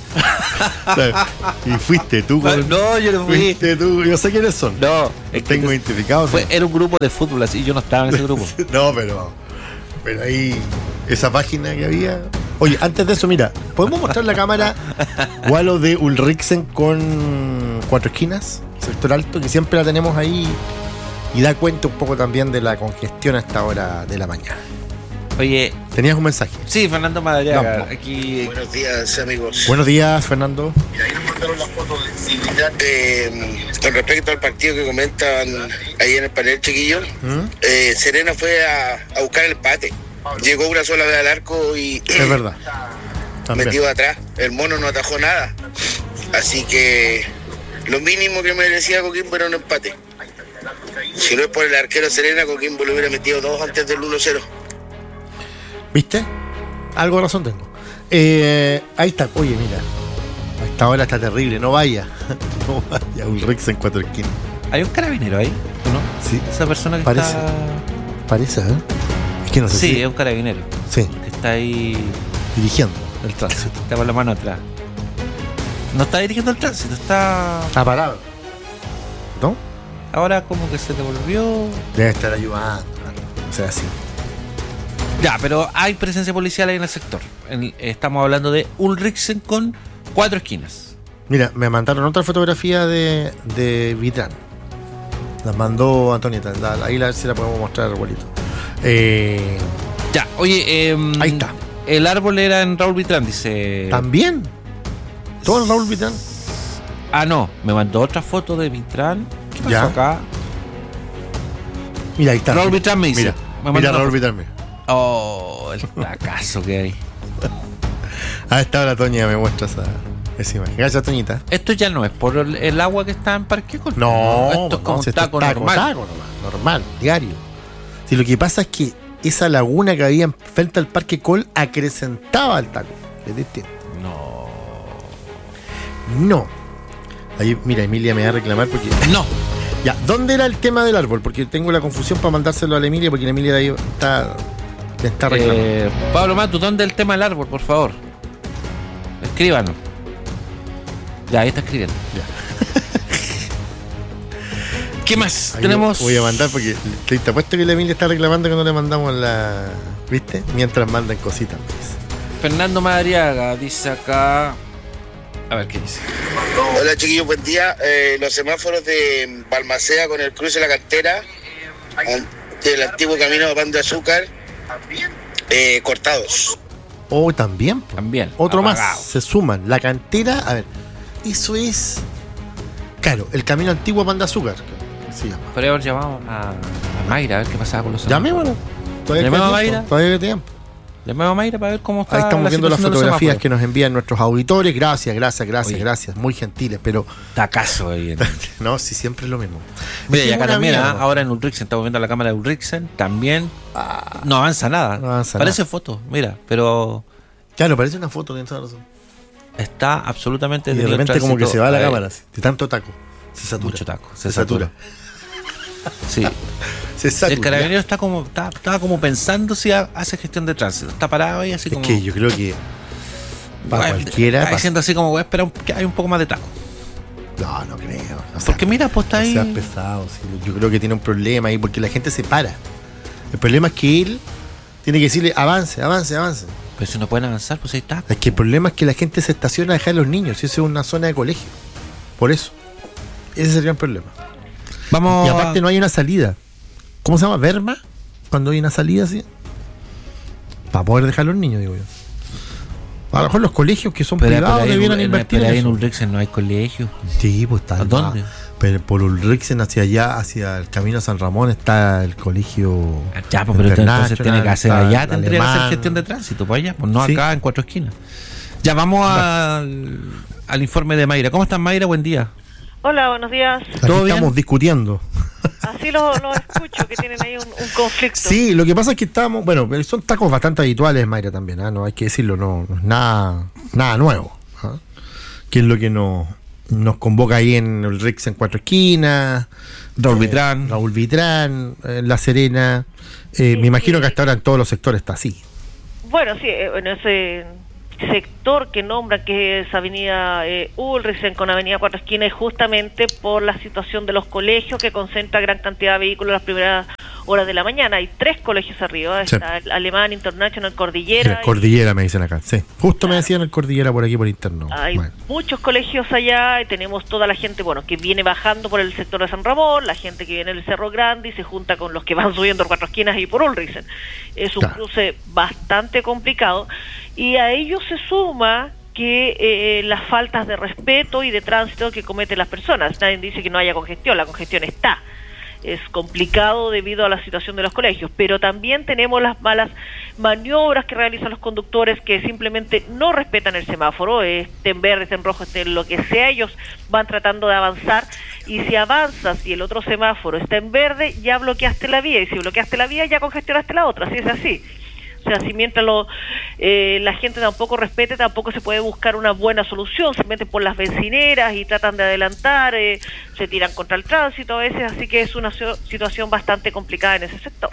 Y fuiste tú con, No, yo no fui. Fuiste tú, yo sé quiénes son. No, los tengo identificados. Fue, era un grupo de fútbol así, yo no estaba en ese grupo. No, pero Pero ahí, esa página que había. Oye, antes de eso, mira, ¿podemos mostrar la cámara Walo de Ulriksen con cuatro esquinas, sector alto, que siempre la tenemos ahí y da cuenta un poco también de la congestión a esta hora de la mañana? Oye, ¿tenías un mensaje? Sí, Fernando Madariaga. Vamos. Aquí. Buenos días, amigos. Buenos días, Fernando. Mira, ahí nos mandaron la foto de civilidad. Eh, con respecto al partido que comentan ahí en el panel, chiquillos, ¿Mm? eh, Serena fue a, a buscar el empate. Llegó una sola vez al arco y Es verdad. También. metido atrás. El mono no atajó nada. Así que lo mínimo que merecía Coquimbo era un empate. Si no es por el arquero Serena, Coquimbo le hubiera metido dos antes del uno cero. ¿Viste? Algo de razón tengo. Eh, ahí está. Oye, mira. A esta hora está terrible. No vaya. No vaya. Ulriksen cuatro esquinas. Hay un carabinero ahí, ¿no? Sí. Esa persona que Parece. está. Parece, ¿eh? Es que no sé Sí, si es un carabinero. Sí. Que está ahí. Dirigiendo el tránsito. Está con la mano atrás. No está dirigiendo el tránsito, está. Está parado. ¿No? Ahora como que se devolvió. Debe estar ayudando. O sea, sí. Ya, pero hay presencia policial ahí en el sector. En- estamos hablando de Ulriksen con cuatro esquinas. Mira, me mandaron otra fotografía de, de Vitrán. Las mandó Antonieta. La- ahí la, si la podemos mostrar, abuelito. Eh, Ya, oye, eh, ahí está. El árbol era en Raúl Vitrán, dice. ¿También? ¿Todo en Raúl Vitrán? Ah, no, me mandó otra foto de Vitrán. ¿Qué pasó Ya. acá? Mira, ahí está. Raúl Vitrán me dice. Mira, Me mandó mira una Raúl foto. Vitrán. Mira. Oh, el tacazo que hay. A esta hora Toña me muestra esa, esa imagen. Gracias, Toñita. Esto ya no es por el, el agua que está en Parque Col. No, esto es como no, un si esto taco es taco, normal. taco nomás, normal, diario. Si lo que pasa es que esa laguna que había frente al Parque Col acrecentaba el taco. Es distinto. No. No. Ahí, mira, Emilia me va a reclamar porque. No. Ya, ¿dónde era el tema del árbol? Porque tengo la confusión para mandárselo a la Emilia porque la Emilia ahí está, le está reclamando. Eh, Pablo Matu, ¿dónde el tema del árbol, por favor? Escríbanos. Ya, ahí está escribiendo. ¿Qué más? Ahí Tenemos. Voy a mandar porque te te apuesto que la Emilia está reclamando que no le mandamos la. ¿Viste? Mientras mandan cositas. pues. Fernando Madariaga dice acá. A ver qué dice. Hola, chiquillos, buen día. Eh, los semáforos de Balmaceda con el cruce de la cantera an- del antiguo camino de Pan de Azúcar eh, cortados. Oh, también. po. También. Otro apagado. más. Se suman. La cantera. A ver. Eso es. Claro, el camino antiguo a Pan de Azúcar. que se llama. Podría haber llamado a, a Mayra a ver qué pasaba con los Llamémoslo. Todavía Llamemos queda a tiempo, Mayra. Todavía hay tiempo. Llamemos a Mayra para ver cómo está. Ahí estamos la viendo las situación de los fotografías que semáforos. nos envían nuestros auditores. Gracias, gracias, gracias, Oye. gracias. Muy gentiles, pero. Tacazo ahí. en- No, sí, siempre es lo mismo. Mira, Es y que acá es una también, mierda. ah, ahora en Ulriksen, estamos viendo la cámara de Ulriksen, también no avanza nada. No avanza Parece nada. foto, mira, pero Claro, parece una foto, tienes toda la razón. está absolutamente Y de detenido el repente como que tránsito. se va la Eh, cámara, así, de tanto taco. Se satura. Mucho taco, se, Se satura. Sí. Se satura. El carabinero está como, está, estaba como pensando si ha- hace gestión de tránsito. Está parado ahí así Es como. que yo creo que para Voy a- cualquiera. está para- diciendo así como voy a esperar un- que hay un poco más de taco. No, no creo. No seas- Porque mira, pues está no ahí. seas pesado. sí, Yo creo que tiene un problema ahí porque la gente se para. El problema es que él tiene que decirle avance, avance, avance. Pero si no pueden avanzar, pues ahí está. Es que el problema es que la gente se estaciona a dejar a los niños. Y eso es una zona de colegio. Por eso. Ese sería el problema. Vamos. Y aparte no hay una salida. ¿Cómo se llama? ¿Verma? Cuando hay una salida así. Para poder dejar a los niños, digo yo. A lo mejor los colegios que son Pero, privados pero ahí en- debieran en- invertir pero en ahí en eso. Ulriksen no hay colegio. Sí, pues está. ¿A dónde? ah, pero por Ulriksen hacia allá, hacia el camino a San Ramón, está el colegio. Ya, pues, pero entonces tiene que hacer está allá, el tendría que hacer alemán. gestión de tránsito, pues allá, pues no Sí. acá en Cuatro Esquinas. Ya vamos al, al informe de Mayra. ¿Cómo estás, Mayra? Buen día. Hola, buenos días. Aquí ¿Todo bien? estamos discutiendo. Así lo, lo escucho, que tienen ahí un, un conflicto. Sí, lo que pasa es que estamos, bueno, pero son tacos bastante habituales, Mayra, también, ¿ah? No hay que decirlo, no, no es nada, nada nuevo. ¿ah? Que es lo que nos, nos convoca ahí en el Rix en Cuatro Esquinas, Raúl eh, Vitrán. Raúl Vitrán, en La Serena. Eh, Sí, me imagino sí. que hasta ahora en todos los sectores está así. Bueno, sí, en ese sector que nombra que es Avenida eh, Ulrichen con Avenida Cuatro Esquinas, es justamente por la situación de los colegios que concentra gran cantidad de vehículos en las primeras horas de la mañana. Hay tres colegios arriba, Sí. está el Alemán, International, Cordillera. El Cordillera me dicen acá, sí. Justo me decían el Cordillera por aquí por interno. Hay Bueno. muchos colegios allá y tenemos toda la gente, bueno, que viene bajando por el sector de San Ramón, la gente que viene del Cerro Grande y se junta con los que van subiendo por Cuatro Esquinas y por Ulrichen. Es un Claro. cruce bastante complicado y a ello se suma que eh, las faltas de respeto y de tránsito que cometen las personas. Nadie dice que no haya congestión, la congestión está. Es complicado debido a la situación de los colegios, pero también tenemos las malas maniobras que realizan los conductores que simplemente no respetan el semáforo, esté en verde, esté en rojo, esté en lo que sea, ellos van tratando de avanzar y si avanzas y el otro semáforo está en verde, ya bloqueaste la vía y si bloqueaste la vía ya congestionaste la otra, así es así. O sea, si mientras lo, eh, la gente tampoco respete, tampoco se puede buscar una buena solución, se meten por las bencineras y tratan de adelantar, eh, se tiran contra el tránsito a veces, así que es una so- situación bastante complicada en ese sector.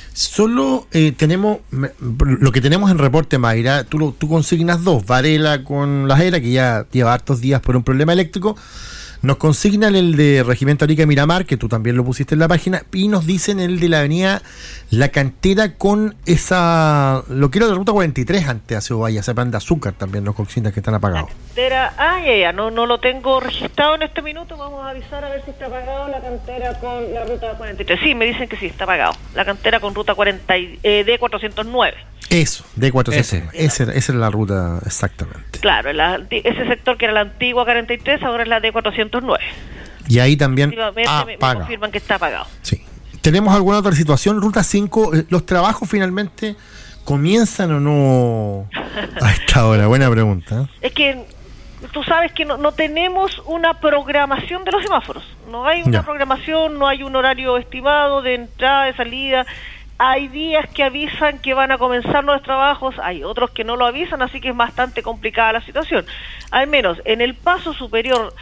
Solo eh, tenemos, me- lo que tenemos en reporte, Mayra, tú, lo- tú consignas dos, Varela con la Jera, que ya lleva hartos días por un problema eléctrico, nos consignan el de Regimiento Arica Miramar, que tú también lo pusiste en la página, y nos dicen el de la avenida La Cantera con esa, lo que era la ruta cuarenta y tres antes hacia Ovalle, ese pan de azúcar también, los consignas que están apagados. Cantera, ah, ya, ya, no, no lo tengo registrado en este minuto, vamos a avisar a ver si está apagado la cantera con la ruta cuarenta y tres. Sí, me dicen que sí, está apagado. La cantera con ruta cuarenta y, eh, D cuatrocientos nueve. Eso, de cuatrocientos. Ese. Esa, esa era la ruta exactamente. Claro, la, ese sector que era la antigua cuarenta y tres, ahora es la D cuatrocientos nueve. Y ahí también Efectivamente me, me apaga. confirman que está apagado. Sí. ¿Tenemos alguna otra situación? Ruta cinco, eh, ¿los trabajos finalmente comienzan o no a esta hora? Buena pregunta. ¿eh? Es que tú sabes que no, no tenemos una programación de los semáforos. No hay una Ya. programación, no hay un horario estimado de entrada, de salida. Hay días que avisan que van a comenzar los trabajos, hay otros que no lo avisan, así que es bastante complicada la situación. Al menos en el paso superior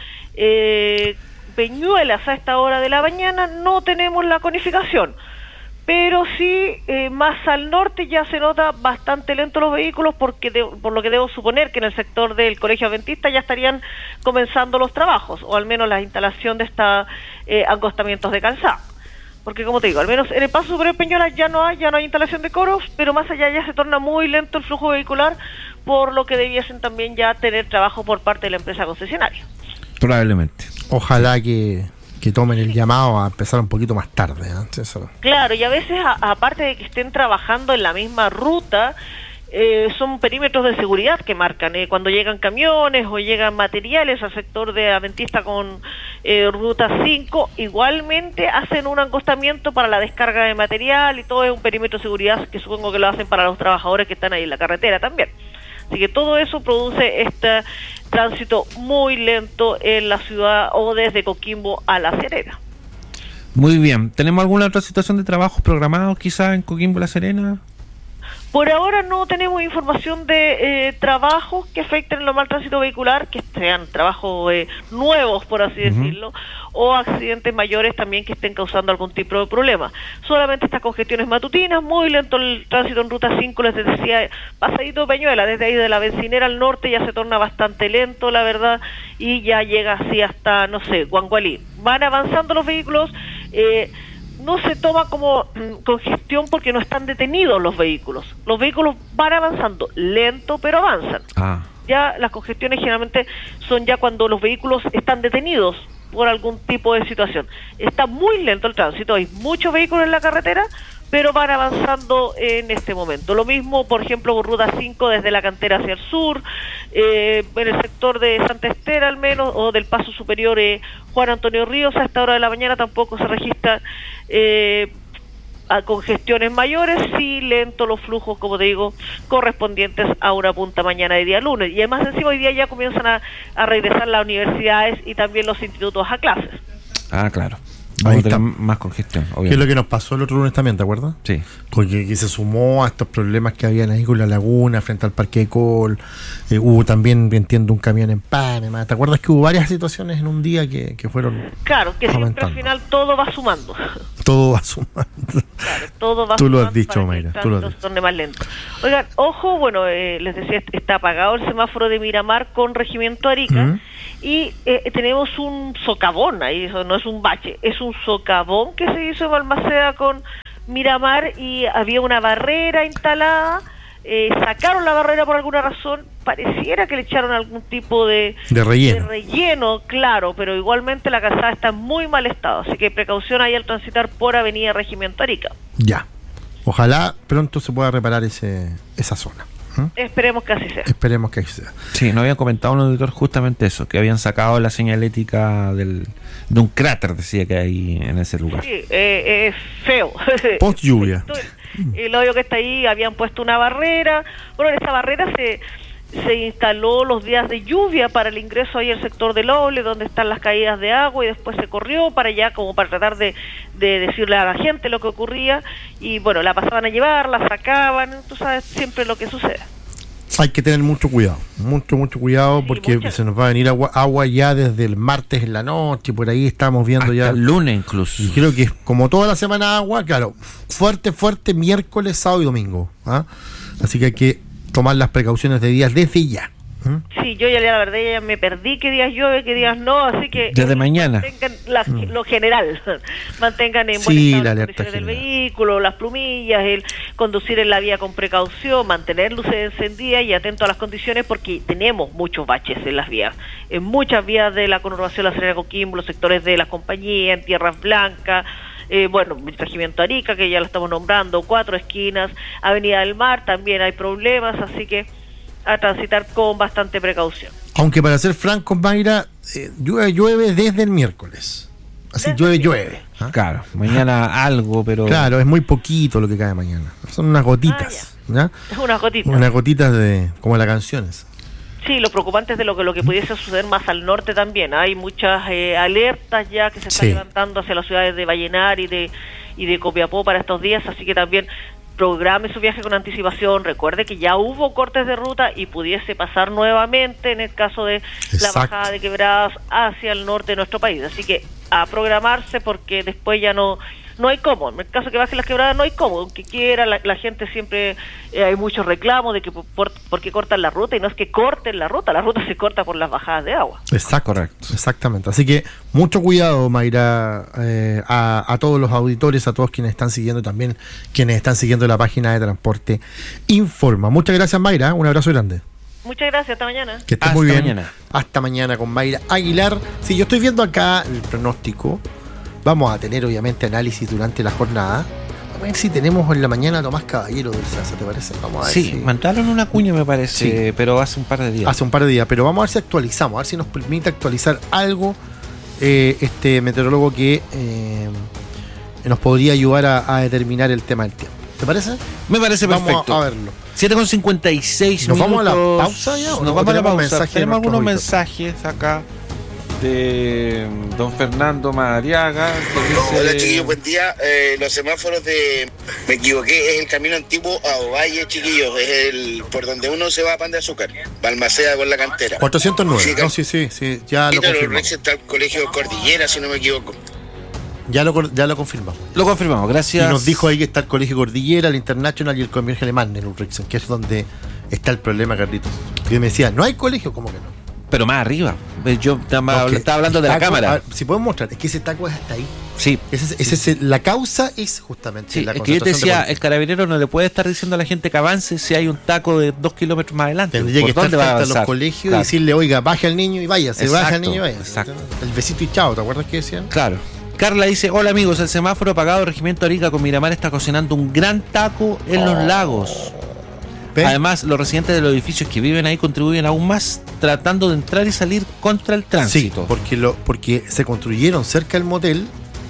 eh, Peñuelas a esta hora de la mañana no tenemos la conificación. Pero sí, eh, más al norte ya se nota bastante lento los vehículos porque de, por lo que debo suponer que en el sector del Colegio Adventista ya estarían comenzando los trabajos, o al menos la instalación de estos eh, acostamientos de calzado. Porque como te digo, al menos en el paso superior Peñuelas ya no hay, ya no hay instalación de coros, pero más allá ya se torna muy lento el flujo vehicular, por lo que debiesen también ya tener trabajo por parte de la empresa concesionaria. Probablemente. Ojalá que, que tomen el llamado a empezar un poquito más tarde. ¿eh? Eso. Claro, y a veces, a, aparte de que estén trabajando en la misma ruta, eh, son perímetros de seguridad que marcan. Eh, cuando llegan camiones o llegan materiales al sector de Adventista con eh, ruta cinco, igualmente hacen un acostamiento para la descarga de material y todo es un perímetro de seguridad que supongo que lo hacen para los trabajadores que están ahí en la carretera también. Así que todo eso produce este tránsito muy lento en la ciudad o desde Coquimbo a La Serena. Muy bien. ¿Tenemos alguna otra situación de trabajos programados quizás en Coquimbo La Serena? Por ahora no tenemos información de eh, trabajos que afecten el normal tránsito vehicular, que sean trabajos eh, nuevos, por así Ujú. decirlo, o accidentes mayores también que estén causando algún tipo de problema. Solamente estas congestiones matutinas, muy lento el tránsito en ruta cinco, les decía, pasadito Peñuela, desde ahí de la Bencinera al norte ya se torna bastante lento, la verdad, y ya llega así hasta, no sé, Guangualí. Van avanzando los vehículos, eh, no se toma como mm, congestión porque no están detenidos los vehículos. Los vehículos van avanzando, lento, pero avanzan. Ah. Ya las congestiones generalmente son ya cuando los vehículos están detenidos por algún tipo de situación. Está muy lento el tránsito, hay muchos vehículos en la carretera, pero van avanzando en este momento. Lo mismo, por ejemplo, por ruta cinco desde la cantera hacia el sur, eh, en el sector de Santa Esther al menos, o del paso superior eh, Juan Antonio Ríos, a esta hora de la mañana tampoco se registran eh, a congestiones mayores, sí lento los flujos, como te digo, correspondientes a una punta mañana de día lunes. Y además encima hoy día ya comienzan a, a regresar las universidades y también los institutos a clases. Ah, claro. Ahí Vamos a está. tener más congestión, ¿Qué es obviamente. lo que nos pasó el otro lunes también, te acuerdas? Sí. Porque que se sumó a estos problemas que habían ahí con la laguna, frente al Parque de Col. Eh, hubo también, entiendo, un camión en Panamá. ¿Te acuerdas que hubo varias situaciones en un día que, que fueron Claro, que siempre aumentando? al final todo va sumando. Todo va sumando. Claro, todo va Tú lo has sumando dicho, para que Mayra, el tú lo has tránsito se torne más lento. Oigan, ojo, bueno, eh, les decía, está apagado el semáforo de Miramar con Regimiento Arica. ¿Mm? Y eh, tenemos un socavón ahí, eso no es un bache, es un socavón que se hizo en Balmaceda con Miramar y había una barrera instalada, eh, sacaron la barrera por alguna razón, pareciera que le echaron algún tipo de, de relleno. de relleno, claro, pero igualmente la calzada está en muy mal estado, así que precaución ahí al transitar por Avenida Regimiento Arica. Ya. Ojalá pronto se pueda reparar ese esa zona. ¿Mm? Esperemos que así sea. Esperemos que así sea. Sí, nos habían comentado un auditor justamente eso, que habían sacado la señalética del, de un cráter, decía que hay en ese lugar. Sí, eh, es feo. Post lluvia. El hoyo que está ahí, habían puesto una barrera. Bueno, esa barrera se se instaló los días de lluvia para el ingreso ahí al sector del Oble, donde están las caídas de agua, y después se corrió para allá como para tratar de, de decirle a la gente lo que ocurría, y bueno, la pasaban a llevar, la sacaban, tú sabes siempre lo que sucede. Hay que tener mucho cuidado, mucho, mucho cuidado, sí, porque mucha... se nos va a venir agua, agua ya desde el martes en la noche, por ahí estamos viendo hasta ya. el lunes incluso. Y creo que como toda la semana agua, claro, fuerte, fuerte, miércoles, sábado y domingo. ¿Ah? Así que hay que tomar las precauciones de días desde ya. ¿Mm? Sí, yo ya la verdad ya me perdí qué días llueve, qué días no, así que desde mañana mantengan la, mm. lo general, mantengan en buen sí, estado la las condiciones del vehículo, las plumillas, el conducir en la vía con precaución, mantener luces encendidas y atento a las condiciones, porque tenemos muchos baches en las vías, en muchas vías de la conurbación La Serena Coquimbo, los sectores de las compañías, en Tierras Blancas. Eh, bueno, el Regimiento Arica, que ya lo estamos nombrando, Cuatro Esquinas, Avenida del Mar, también hay problemas, así que a transitar con bastante precaución. Aunque para ser francos, Mayra, eh, llueve, llueve desde el miércoles. Así desde llueve, llueve. ¿Ah? Claro, mañana algo, pero... Claro, es muy poquito lo que cae mañana. Son unas gotitas. Ah, ya. ¿Ya? Unas gotitas. Unas gotitas de, como las canciones. Sí, lo preocupante es de lo que lo que pudiese suceder más al norte también. Hay muchas eh, alertas ya que se están sí. levantando hacia las ciudades de Vallenar y de y de Copiapó para estos días, así que también programe su viaje con anticipación. Recuerde que ya hubo cortes de ruta y pudiese pasar nuevamente en el caso de Exacto. la bajada de quebradas hacia el norte de nuestro país. Así que a programarse, porque después ya no no hay cómo. En el caso que bajen las quebradas no hay cómo, aunque quiera, la, la gente siempre, eh, hay muchos reclamos de que por, por qué cortan la ruta, y no es que corten la ruta, la ruta se corta por las bajadas de agua. Exacto, correcto. Exactamente. Así que mucho cuidado, Mayra, eh, a, a todos los auditores, a todos quienes están siguiendo, también quienes están siguiendo la página de Transporte Informa. Muchas gracias, Mayra, un abrazo grande. Muchas gracias, hasta mañana. Que estés muy bien. Mañana. Hasta mañana con Mayra Aguilar. Sí, yo estoy viendo acá el pronóstico. Vamos a tener obviamente análisis durante la jornada. A ver si tenemos en la mañana a Tomás Caballero del Sasa, ¿te parece? Vamos a ver. Sí, si... mandaron una cuña, me parece, sí. pero hace un par de días. Hace un par de días, pero vamos a ver si actualizamos, a ver si nos permite actualizar algo eh, este meteorólogo que eh, nos podría ayudar a, a determinar el tema del tiempo. ¿Te parece? Me parece vamos perfecto. Vamos a verlo. siete con cincuenta y seis ¿Nos minutos. vamos a la pausa ya? Nos vamos a la pausa. Tenemos algunos auditores? mensajes acá de don Fernando Madariaga que dice... Hola chiquillos, buen día. Eh, los semáforos de... Me equivoqué, es el camino antiguo a Ovalle, chiquillos. Es el por donde uno se va a Pan de Azúcar, Balmaceda con la cantera. cuatrocientos nueve, sí, no, sí, sí, sí, ya lo confirmamos. Está el colegio Cordillera, si no me equivoco. Ya lo, ya lo confirmamos. Lo confirmamos, gracias. Y nos dijo ahí que está el Colegio Cordillera, el International y el Colegio Alemán en Ulrichsen, que es donde está el problema, Carlitos. Y me decía, ¿no hay colegio? ¿Cómo que no? Pero más arriba. Yo estaba, okay. estaba hablando de taco, la cámara. Ver, si podemos mostrar, es que ese taco es hasta ahí. Sí. Ese, ese, ese, la causa es justamente sí, la es que yo te decía, el carabinero no le puede estar diciendo a la gente que avance si hay un taco de dos kilómetros más adelante. Tendría que estar frente a los colegios claro. y decirle, oiga, baje al niño y vaya, se baja al niño y vaya. Exacto. El besito y chao, ¿te acuerdas que decían? Claro. Carla dice, hola amigos, el semáforo apagado Regimiento Arica con Miramar está cocinando un gran taco en oh. los lagos. ¿Ven? Además, los residentes de los edificios que viven ahí contribuyen aún más tratando de entrar y salir contra el tránsito. Sí, porque, lo, porque se construyeron cerca del motel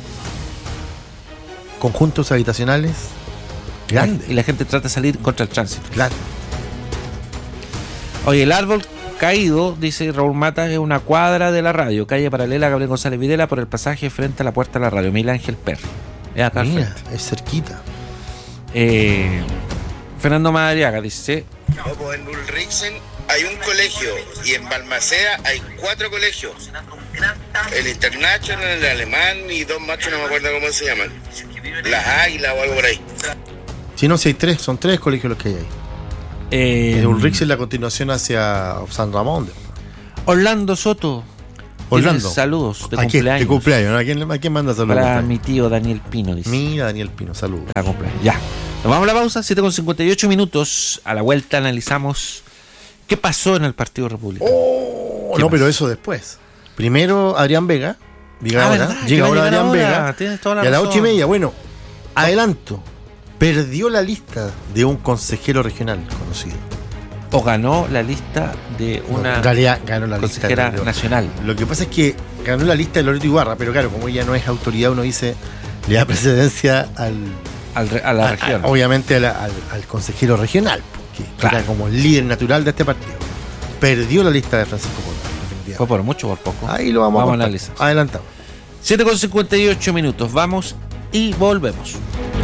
conjuntos habitacionales grandes. Y la gente trata de salir contra el tránsito. Claro. Oye, el árbol caído, dice Raúl Mata, es una cuadra de la radio, calle paralela a Gabriel González Videla por el pasaje frente a la puerta de la radio. Miguel Ángel Perry. Es acá. Mira, es cerquita. Eh... Fernando Madariaga dice... No, pues en Ulrichsen hay un colegio y en Balmaceda hay cuatro colegios. el International, el alemán y dos más que no me acuerdo cómo se llaman. Las Águilas o algo por ahí. Si no, si hay tres, son tres colegios los que hay ahí. Eh, el Ulrich es la continuación hacia San Ramón. Orlando Soto. Orlando. Saludos de ¿A quién? cumpleaños. De cumpleaños, ¿no? ¿A quién, ¿A quién manda saludos? Para mi tío Daniel Pino, dice. Mira, Daniel Pino, saludos. Para cumpleaños. Ya. Nos vamos a la pausa, siete con cincuenta y ocho minutos. A la vuelta analizamos qué pasó en el Partido Republicano. Oh, no, pero eso después. Primero Adrián Vega. Llega ah, ahora. ¿verdad? Llega ahora Adrián ahora. Vega. Tienes toda la y a las razón. ocho y media, bueno, adelanto. Perdió la lista de un consejero regional conocido. O ganó la lista de una no, en realidad ganó la consejera lista de, nacional. Lo que pasa es que ganó la lista de Loreto Ibarra, pero claro, como ella no es autoridad, uno dice, le da precedencia al, al a la a, región. A, obviamente a la, al, al consejero regional, porque claro. Era como el líder natural de este partido. Perdió la lista de Francisco Polo. Fue por mucho o por poco. Ahí lo vamos, vamos a analizar. Adelantado. siete con cincuenta y ocho minutos. Vamos y volvemos.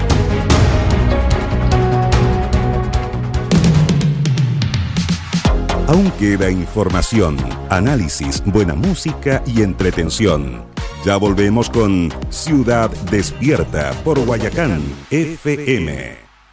Aún queda información, análisis, buena música y entretención. Ya volvemos con Ciudad Despierta por Guayacán F M.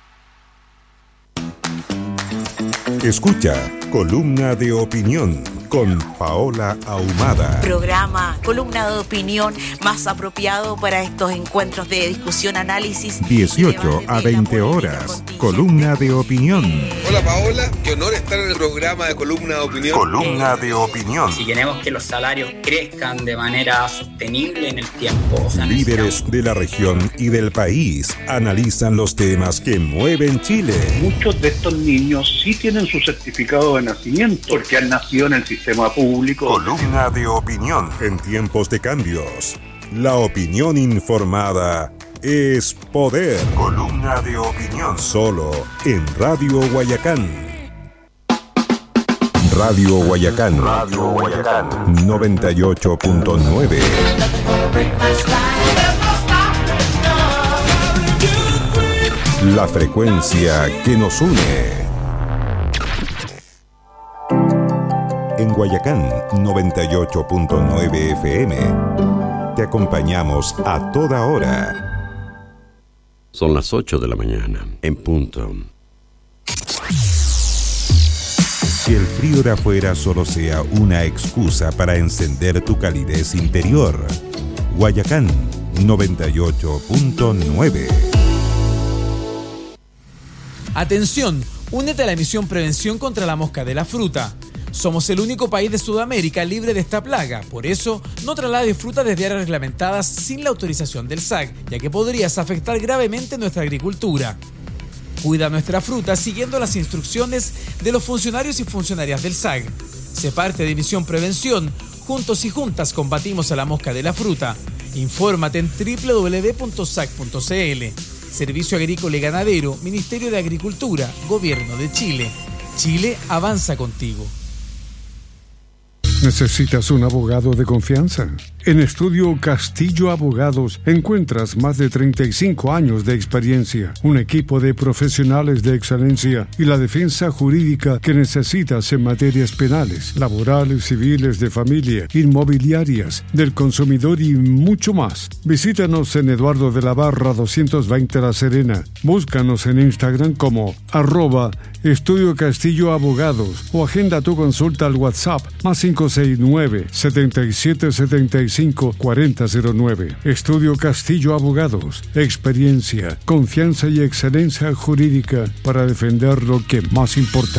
Escucha Columna de Opinión con Paola Ahumada. Programa, columna de opinión más apropiado para estos encuentros de discusión, análisis. dieciocho a veinte horas. Columna de Opinión. Hola Paola, qué honor estar en el programa de Columna de Opinión. Columna de Opinión. Si queremos que los salarios crezcan de manera sostenible en el tiempo. O sea, líderes de la región y del país analizan los temas que mueven Chile. Muchos de estos niños sí tienen su certificado de nacimiento porque han nacido en el sistema público. Columna de Opinión. En tiempos de cambios, la opinión informada es poder. Columna de Opinión. Solo en Radio Guayacán. Radio Guayacán. Radio Guayacán. noventa y ocho punto nueve. La frecuencia que nos une. En Guayacán, noventa y ocho punto nueve F M. Te acompañamos a toda hora. Son las ocho de la mañana, en punto. Que el frío de afuera solo sea una excusa para encender tu calidez interior. Guayacán, noventa y ocho punto nueve. Atención, únete a la misión Prevención contra la Mosca de la Fruta. Somos el único país de Sudamérica libre de esta plaga, por eso no traslades fruta desde áreas reglamentadas sin la autorización del S A C, ya que podrías afectar gravemente nuestra agricultura. Cuida nuestra fruta siguiendo las instrucciones de los funcionarios y funcionarias del S A C. Sé parte de Misión Prevención, juntos y juntas combatimos a la mosca de la fruta. Infórmate en doble u doble u doble u punto sac punto c l. Servicio Agrícola y Ganadero, Ministerio de Agricultura, Gobierno de Chile. Chile avanza contigo. ¿Necesitas un abogado de confianza? En Estudio Castillo Abogados encuentras más de treinta y cinco años de experiencia, un equipo de profesionales de excelencia y la defensa jurídica que necesitas en materias penales, laborales, civiles, de familia, inmobiliarias, del consumidor y mucho más. Visítanos en Eduardo de la Barra doscientos veinte La Serena. Búscanos en Instagram como arroba Estudio Castillo Abogados o agenda tu consulta al WhatsApp más cinco seis nueve, siete siete siete cinco, cuatro cero cero nueve. Estudio Castillo Abogados. Experiencia, confianza y excelencia jurídica para defender lo que más importa.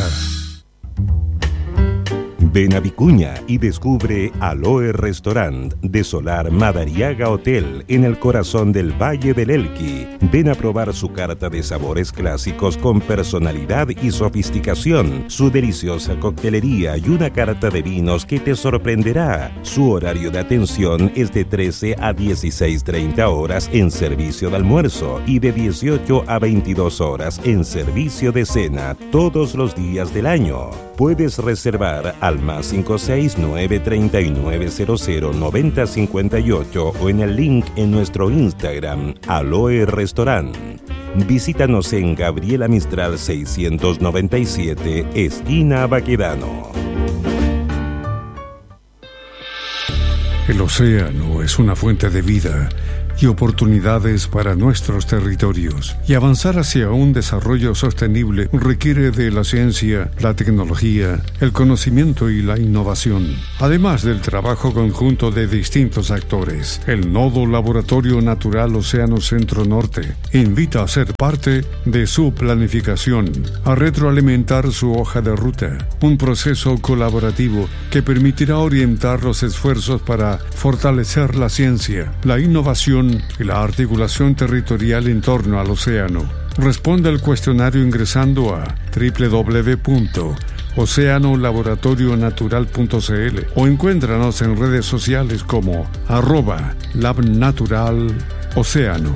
Ven a Vicuña y descubre Aloe Restaurant de Solar Madariaga Hotel en el corazón del Valle del Elqui. Ven a probar su carta de sabores clásicos con personalidad y sofisticación, su deliciosa coctelería y una carta de vinos que te sorprenderá. Su horario de atención es de trece a dieciséis treinta horas en servicio de almuerzo y de dieciocho a veintidós horas en servicio de cena todos los días del año. Puedes reservar al más cinco seis nueve tres nueve cero cero nueve cero cinco ocho o en el link en nuestro Instagram, Aloe Restaurant. Visítanos en Gabriela Mistral seiscientos noventa y siete, esquina Baquedano. El océano es una fuente de vida y oportunidades para nuestros territorios. Y avanzar hacia un desarrollo sostenible requiere de la ciencia, la tecnología, el conocimiento y la innovación, además del trabajo conjunto de distintos actores. El Nodo Laboratorio Natural Océano Centro Norte invita a ser parte de su planificación, a retroalimentar su hoja de ruta, un proceso colaborativo que permitirá orientar los esfuerzos para fortalecer la ciencia, la innovación y la articulación territorial en torno al océano. Responde al cuestionario ingresando a doble u doble u doble u punto océano laboratorio natural punto c l o encuéntranos en redes sociales como arroba labnaturalocéano.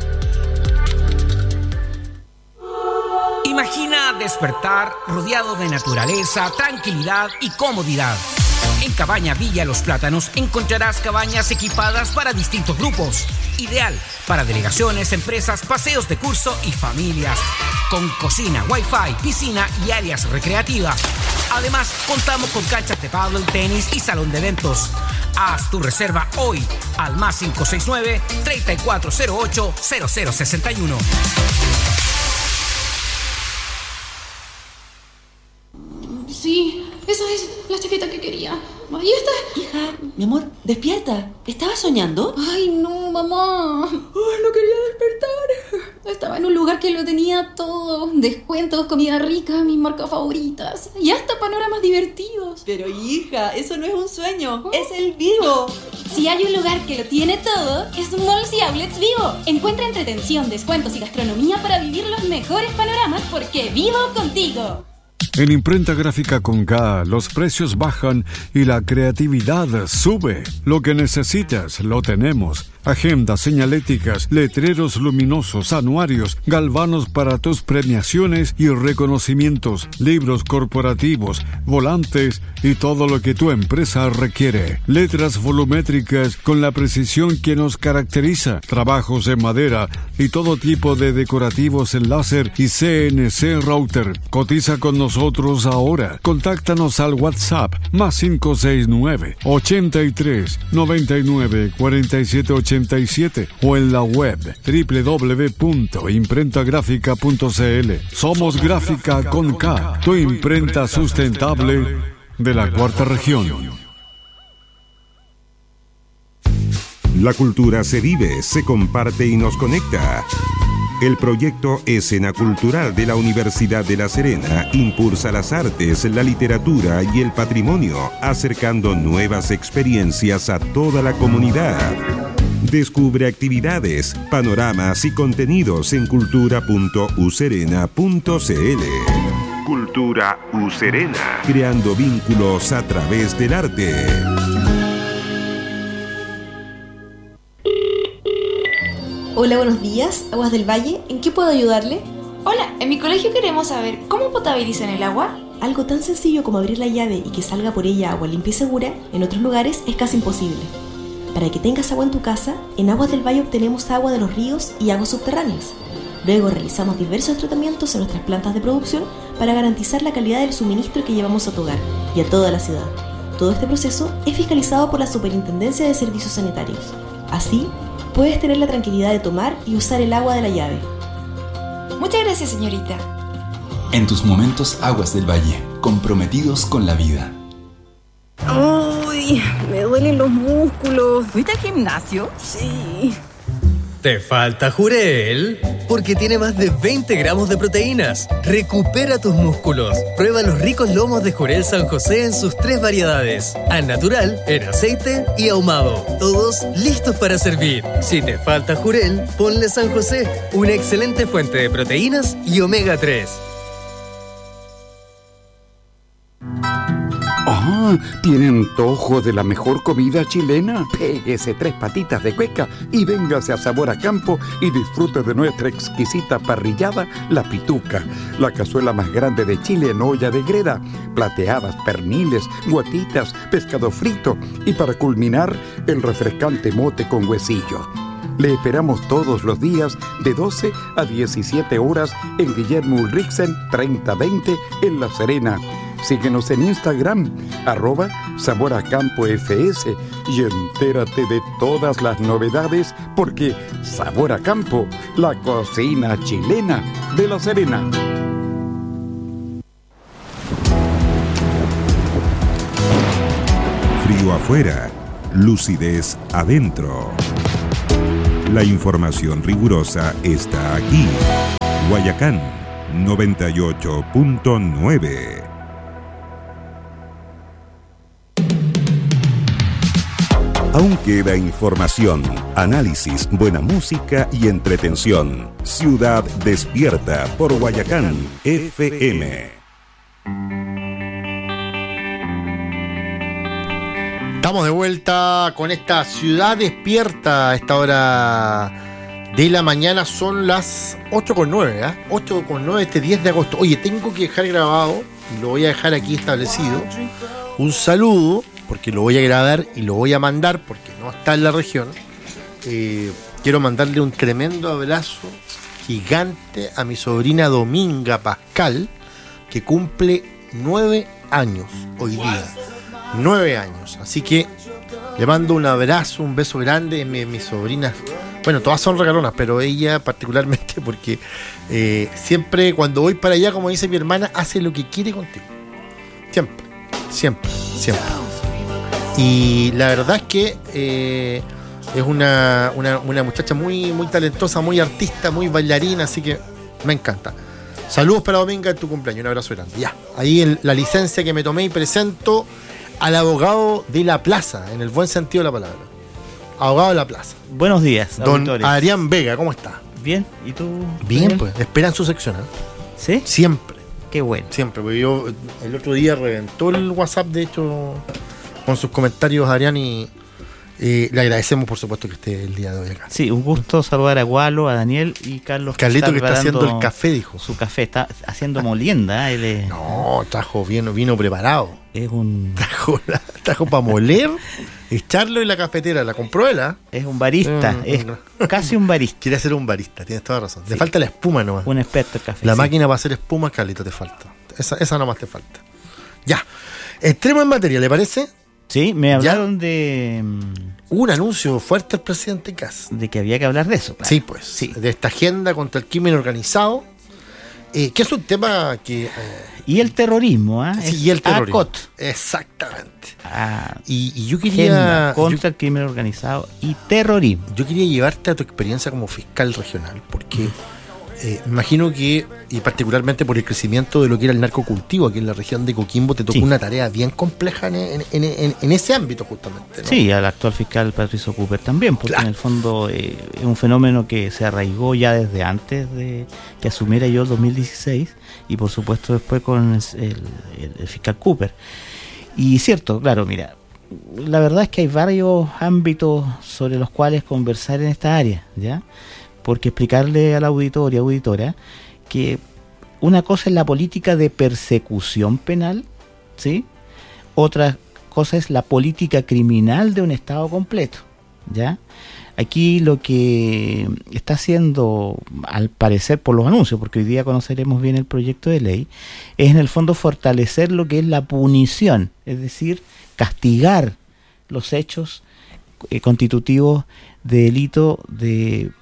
Imagina despertar rodeado de naturaleza, tranquilidad y comodidad. En Cabaña Villa Los Plátanos encontrarás cabañas equipadas para distintos grupos. Ideal para delegaciones, empresas, paseos de curso y familias. Con cocina, wifi, piscina y áreas recreativas. Además, contamos con canchas de pádel, tenis y salón de eventos. Haz tu reserva hoy al más cinco seis nueve, tres cuatro cero ocho, cero cero seis uno. Sí, esa es la chaqueta que quería. Ahí está. Hija, mi amor, despierta. ¿Estabas soñando? Ay, no, mamá. Ay, no quería despertar. Estaba en un lugar que lo tenía todo. Descuentos, comida rica, mis marcas favoritas. Y hasta panoramas divertidos. Pero hija, eso no es un sueño. ¿Oh? Es el Vivo. Si hay un lugar que lo tiene todo, es Malls y Outlets Vivo. Encuentra entretención, descuentos y gastronomía para vivir los mejores panoramas porque vivo contigo. En Imprenta Gráfica con K, los precios bajan y la creatividad sube. Lo que necesitas, lo tenemos. Agendas, señaléticas, letreros luminosos, anuarios, galvanos para tus premiaciones y reconocimientos, libros corporativos, volantes y todo lo que tu empresa requiere. Letras volumétricas con la precisión que nos caracteriza, trabajos en madera y todo tipo de decorativos en láser y C N C router. Cotiza con nosotros ahora. Contáctanos al WhatsApp más cinco seis nueve, ochenta y tres, noventa y nueve, cuarenta y siete ochenta y siete o en la web doble u doble u doble u punto imprenta gráfica punto c l. Somos Gráfica con K, tu imprenta sustentable de la cuarta región. La cultura se vive, se comparte y nos conecta. El proyecto Escena Cultural de la Universidad de La Serena impulsa las artes, la literatura y el patrimonio, acercando nuevas experiencias a toda la comunidad. Descubre actividades, panoramas y contenidos en cultura punto u serena punto c l. Cultura U Serena, creando vínculos a través del arte. Hola, buenos días, Aguas del Valle, ¿en qué puedo ayudarle? Hola, en mi colegio queremos saber cómo potabilizan el agua. Algo tan sencillo como abrir la llave y que salga por ella agua limpia y segura, en otros lugares es casi imposible. Para que tengas agua en tu casa, en Aguas del Valle obtenemos agua de los ríos y aguas subterráneas. Luego realizamos diversos tratamientos en nuestras plantas de producción para garantizar la calidad del suministro que llevamos a tu hogar y a toda la ciudad. Todo este proceso es fiscalizado por la Superintendencia de Servicios Sanitarios. Así, puedes tener la tranquilidad de tomar y usar el agua de la llave. Muchas gracias, señorita. En tus momentos, Aguas del Valle, comprometidos con la vida. ¡Uy! Me duelen los músculos. ¿Fuiste al gimnasio? Sí. ¿Te falta Jurel? Porque tiene más de veinte gramos de proteínas. Recupera tus músculos. Prueba los ricos lomos de Jurel San José en sus tres variedades. Al natural, en aceite y ahumado. Todos listos para servir. Si te falta Jurel, ponle San José. Una excelente fuente de proteínas y omega tres. Ah, ¿tiene antojo de la mejor comida chilena? Péguese tres patitas de cueca y véngase a Sabor a Campo y disfrute de nuestra exquisita parrillada, La Pituca, la cazuela más grande de Chile en olla de greda, plateadas, perniles, guatitas, pescado frito y para culminar, el refrescante mote con huesillo. Le esperamos todos los días de doce a diecisiete horas en Guillermo Ulrichsen treinta veinte en La Serena. Síguenos en Instagram, arroba Sabor a Campo F S, y entérate de todas las novedades, porque Sabor a Campo, la cocina chilena de La Serena. Frío afuera, lucidez adentro. La información rigurosa está aquí. Guayacán noventa y ocho punto nueve. Aún queda información, análisis, buena música y entretención. Ciudad Despierta por Guayacán F M. Estamos de vuelta con esta Ciudad Despierta a esta hora de la mañana. Son las ocho con nueve, ¿eh? ocho con nueve este diez de agosto. Oye, tengo que dejar grabado, y lo voy a dejar aquí establecido, un saludo, porque lo voy a grabar y lo voy a mandar porque no está en la región. Eh, quiero mandarle un tremendo abrazo gigante a mi sobrina Dominga Pascal, que cumple nueve años hoy día. Nueve años. Así que le mando un abrazo, un beso grande. Mi, mis sobrinas, bueno, todas son regalonas, pero ella particularmente porque eh, siempre cuando voy para allá, como dice mi hermana, hace lo que quiere contigo. Siempre, siempre, siempre. Y la verdad es que eh, es una, una, una muchacha muy, muy talentosa, muy artista, muy bailarina, así que me encanta. Saludos para Dominga en tu cumpleaños, un abrazo grande. Ya, ahí en la licencia que me tomé y presento al abogado de la plaza, en el buen sentido de la palabra. Abogado de la plaza. Buenos días, don auditores. Adrián Vega, ¿cómo está? Bien, ¿y tú? Bien, Daniel? pues, esperan su sección, ¿eh? ¿Sí? Siempre. Qué bueno. Siempre, porque yo el otro día reventó el WhatsApp, de hecho, con sus comentarios, Adrián, y eh, le agradecemos, por supuesto, que esté el día de hoy acá. Sí, un gusto saludar a Gualo, a Daniel y Carlos. Carlito, que está preparando haciendo el café, dijo. Su café, está haciendo molienda. Él es, no, trajo vino, vino preparado. Es un... Trajo, trajo para moler, echarlo en la cafetera. ¿La compró él? ¿eh? Es un barista, mm, es no. casi un barista. Quiere ser un barista, tienes toda razón. Sí. Le falta la espuma nomás. Un experto en café. La sí. máquina para hacer espuma, Carlito, te falta. Esa, esa nomás te falta. Ya. Entremos en materia, ¿le parece? Sí, me hablaron ¿Ya? de... Hubo un anuncio fuerte del presidente Kast. De que había que hablar de eso. Claro. Sí, pues. Sí. De esta agenda contra el crimen organizado. Eh, que es un tema que... Eh, y el terrorismo, ¿ah? ¿eh? Sí, y el terrorismo. A C O T. Exactamente. Ah, y, y yo quería... Contra yo, el crimen organizado y terrorismo. Yo quería llevarte a tu experiencia como fiscal regional, porque... Eh, me imagino que, y particularmente por el crecimiento de lo que era el narcocultivo aquí en la región de Coquimbo, te tocó sí. una tarea bien compleja en, en, en, en, en ese ámbito justamente, ¿no? Sí, al actual fiscal Patricio Cooper también, porque claro. en el fondo eh, es un fenómeno que se arraigó ya desde antes de que asumiera yo el dos mil dieciséis y por supuesto después con el, el, el fiscal Cooper. Y cierto, claro, mira, la verdad es que hay varios ámbitos sobre los cuales conversar en esta área, ¿ya? Porque explicarle a la auditoria, auditora, que una cosa es la política de persecución penal, ¿sí? Otra cosa es la política criminal de un Estado completo, ¿ya? Aquí lo que está haciendo, al parecer por los anuncios, porque hoy día conoceremos bien el proyecto de ley, es en el fondo fortalecer lo que es la punición, es decir, castigar los hechos eh, constitutivos de delito de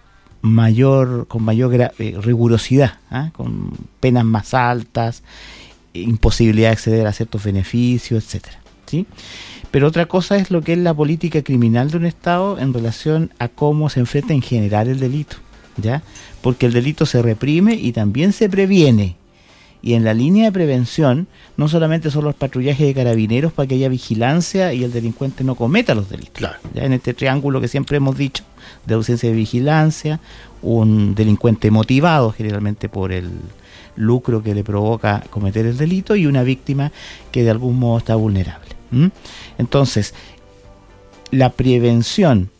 mayor con mayor gra- eh, rigurosidad, ¿eh? Con penas más altas, imposibilidad de acceder a ciertos beneficios, etcétera, ¿sí? Pero otra cosa es lo que es la política criminal de un Estado en relación a cómo se enfrenta en general el delito, ¿ya? Porque el delito se reprime y también se previene. Y en la línea de prevención no solamente son los patrullajes de carabineros para que haya vigilancia y el delincuente no cometa los delitos. Claro. Ya en este triángulo que siempre hemos dicho de ausencia de vigilancia, un delincuente motivado generalmente por el lucro que le provoca cometer el delito y una víctima que de algún modo está vulnerable. ¿Mm? Entonces, la prevención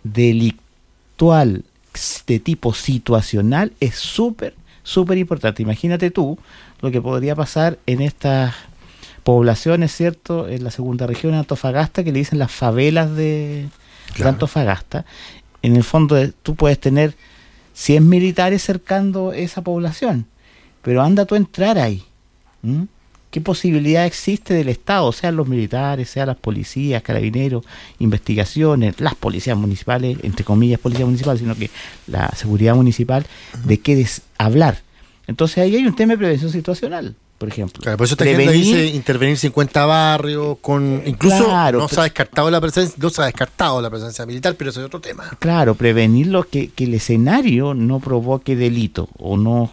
delictual de tipo situacional es súper, súper importante. Imagínate tú lo que podría pasar en estas poblaciones, ¿cierto? En la segunda región, en Antofagasta, que le dicen las favelas de, claro. de Antofagasta. En el fondo tú puedes tener cien militares cercando esa población, pero anda tú a entrar ahí. ¿Mm? qué posibilidad existe del Estado, sean los militares, sean las policías, carabineros, investigaciones, las policías municipales, entre comillas policías municipales, sino que la seguridad municipal, de qué des- hablar. Entonces ahí hay un tema de prevención situacional, por ejemplo. Claro, por eso esta agenda dice intervenir cincuenta barrios, con incluso Claro, no pero- se ha descartado la presencia, no se ha descartado la presencia militar, pero eso es otro tema. Claro, prevenir lo que, que el escenario no provoque delito o no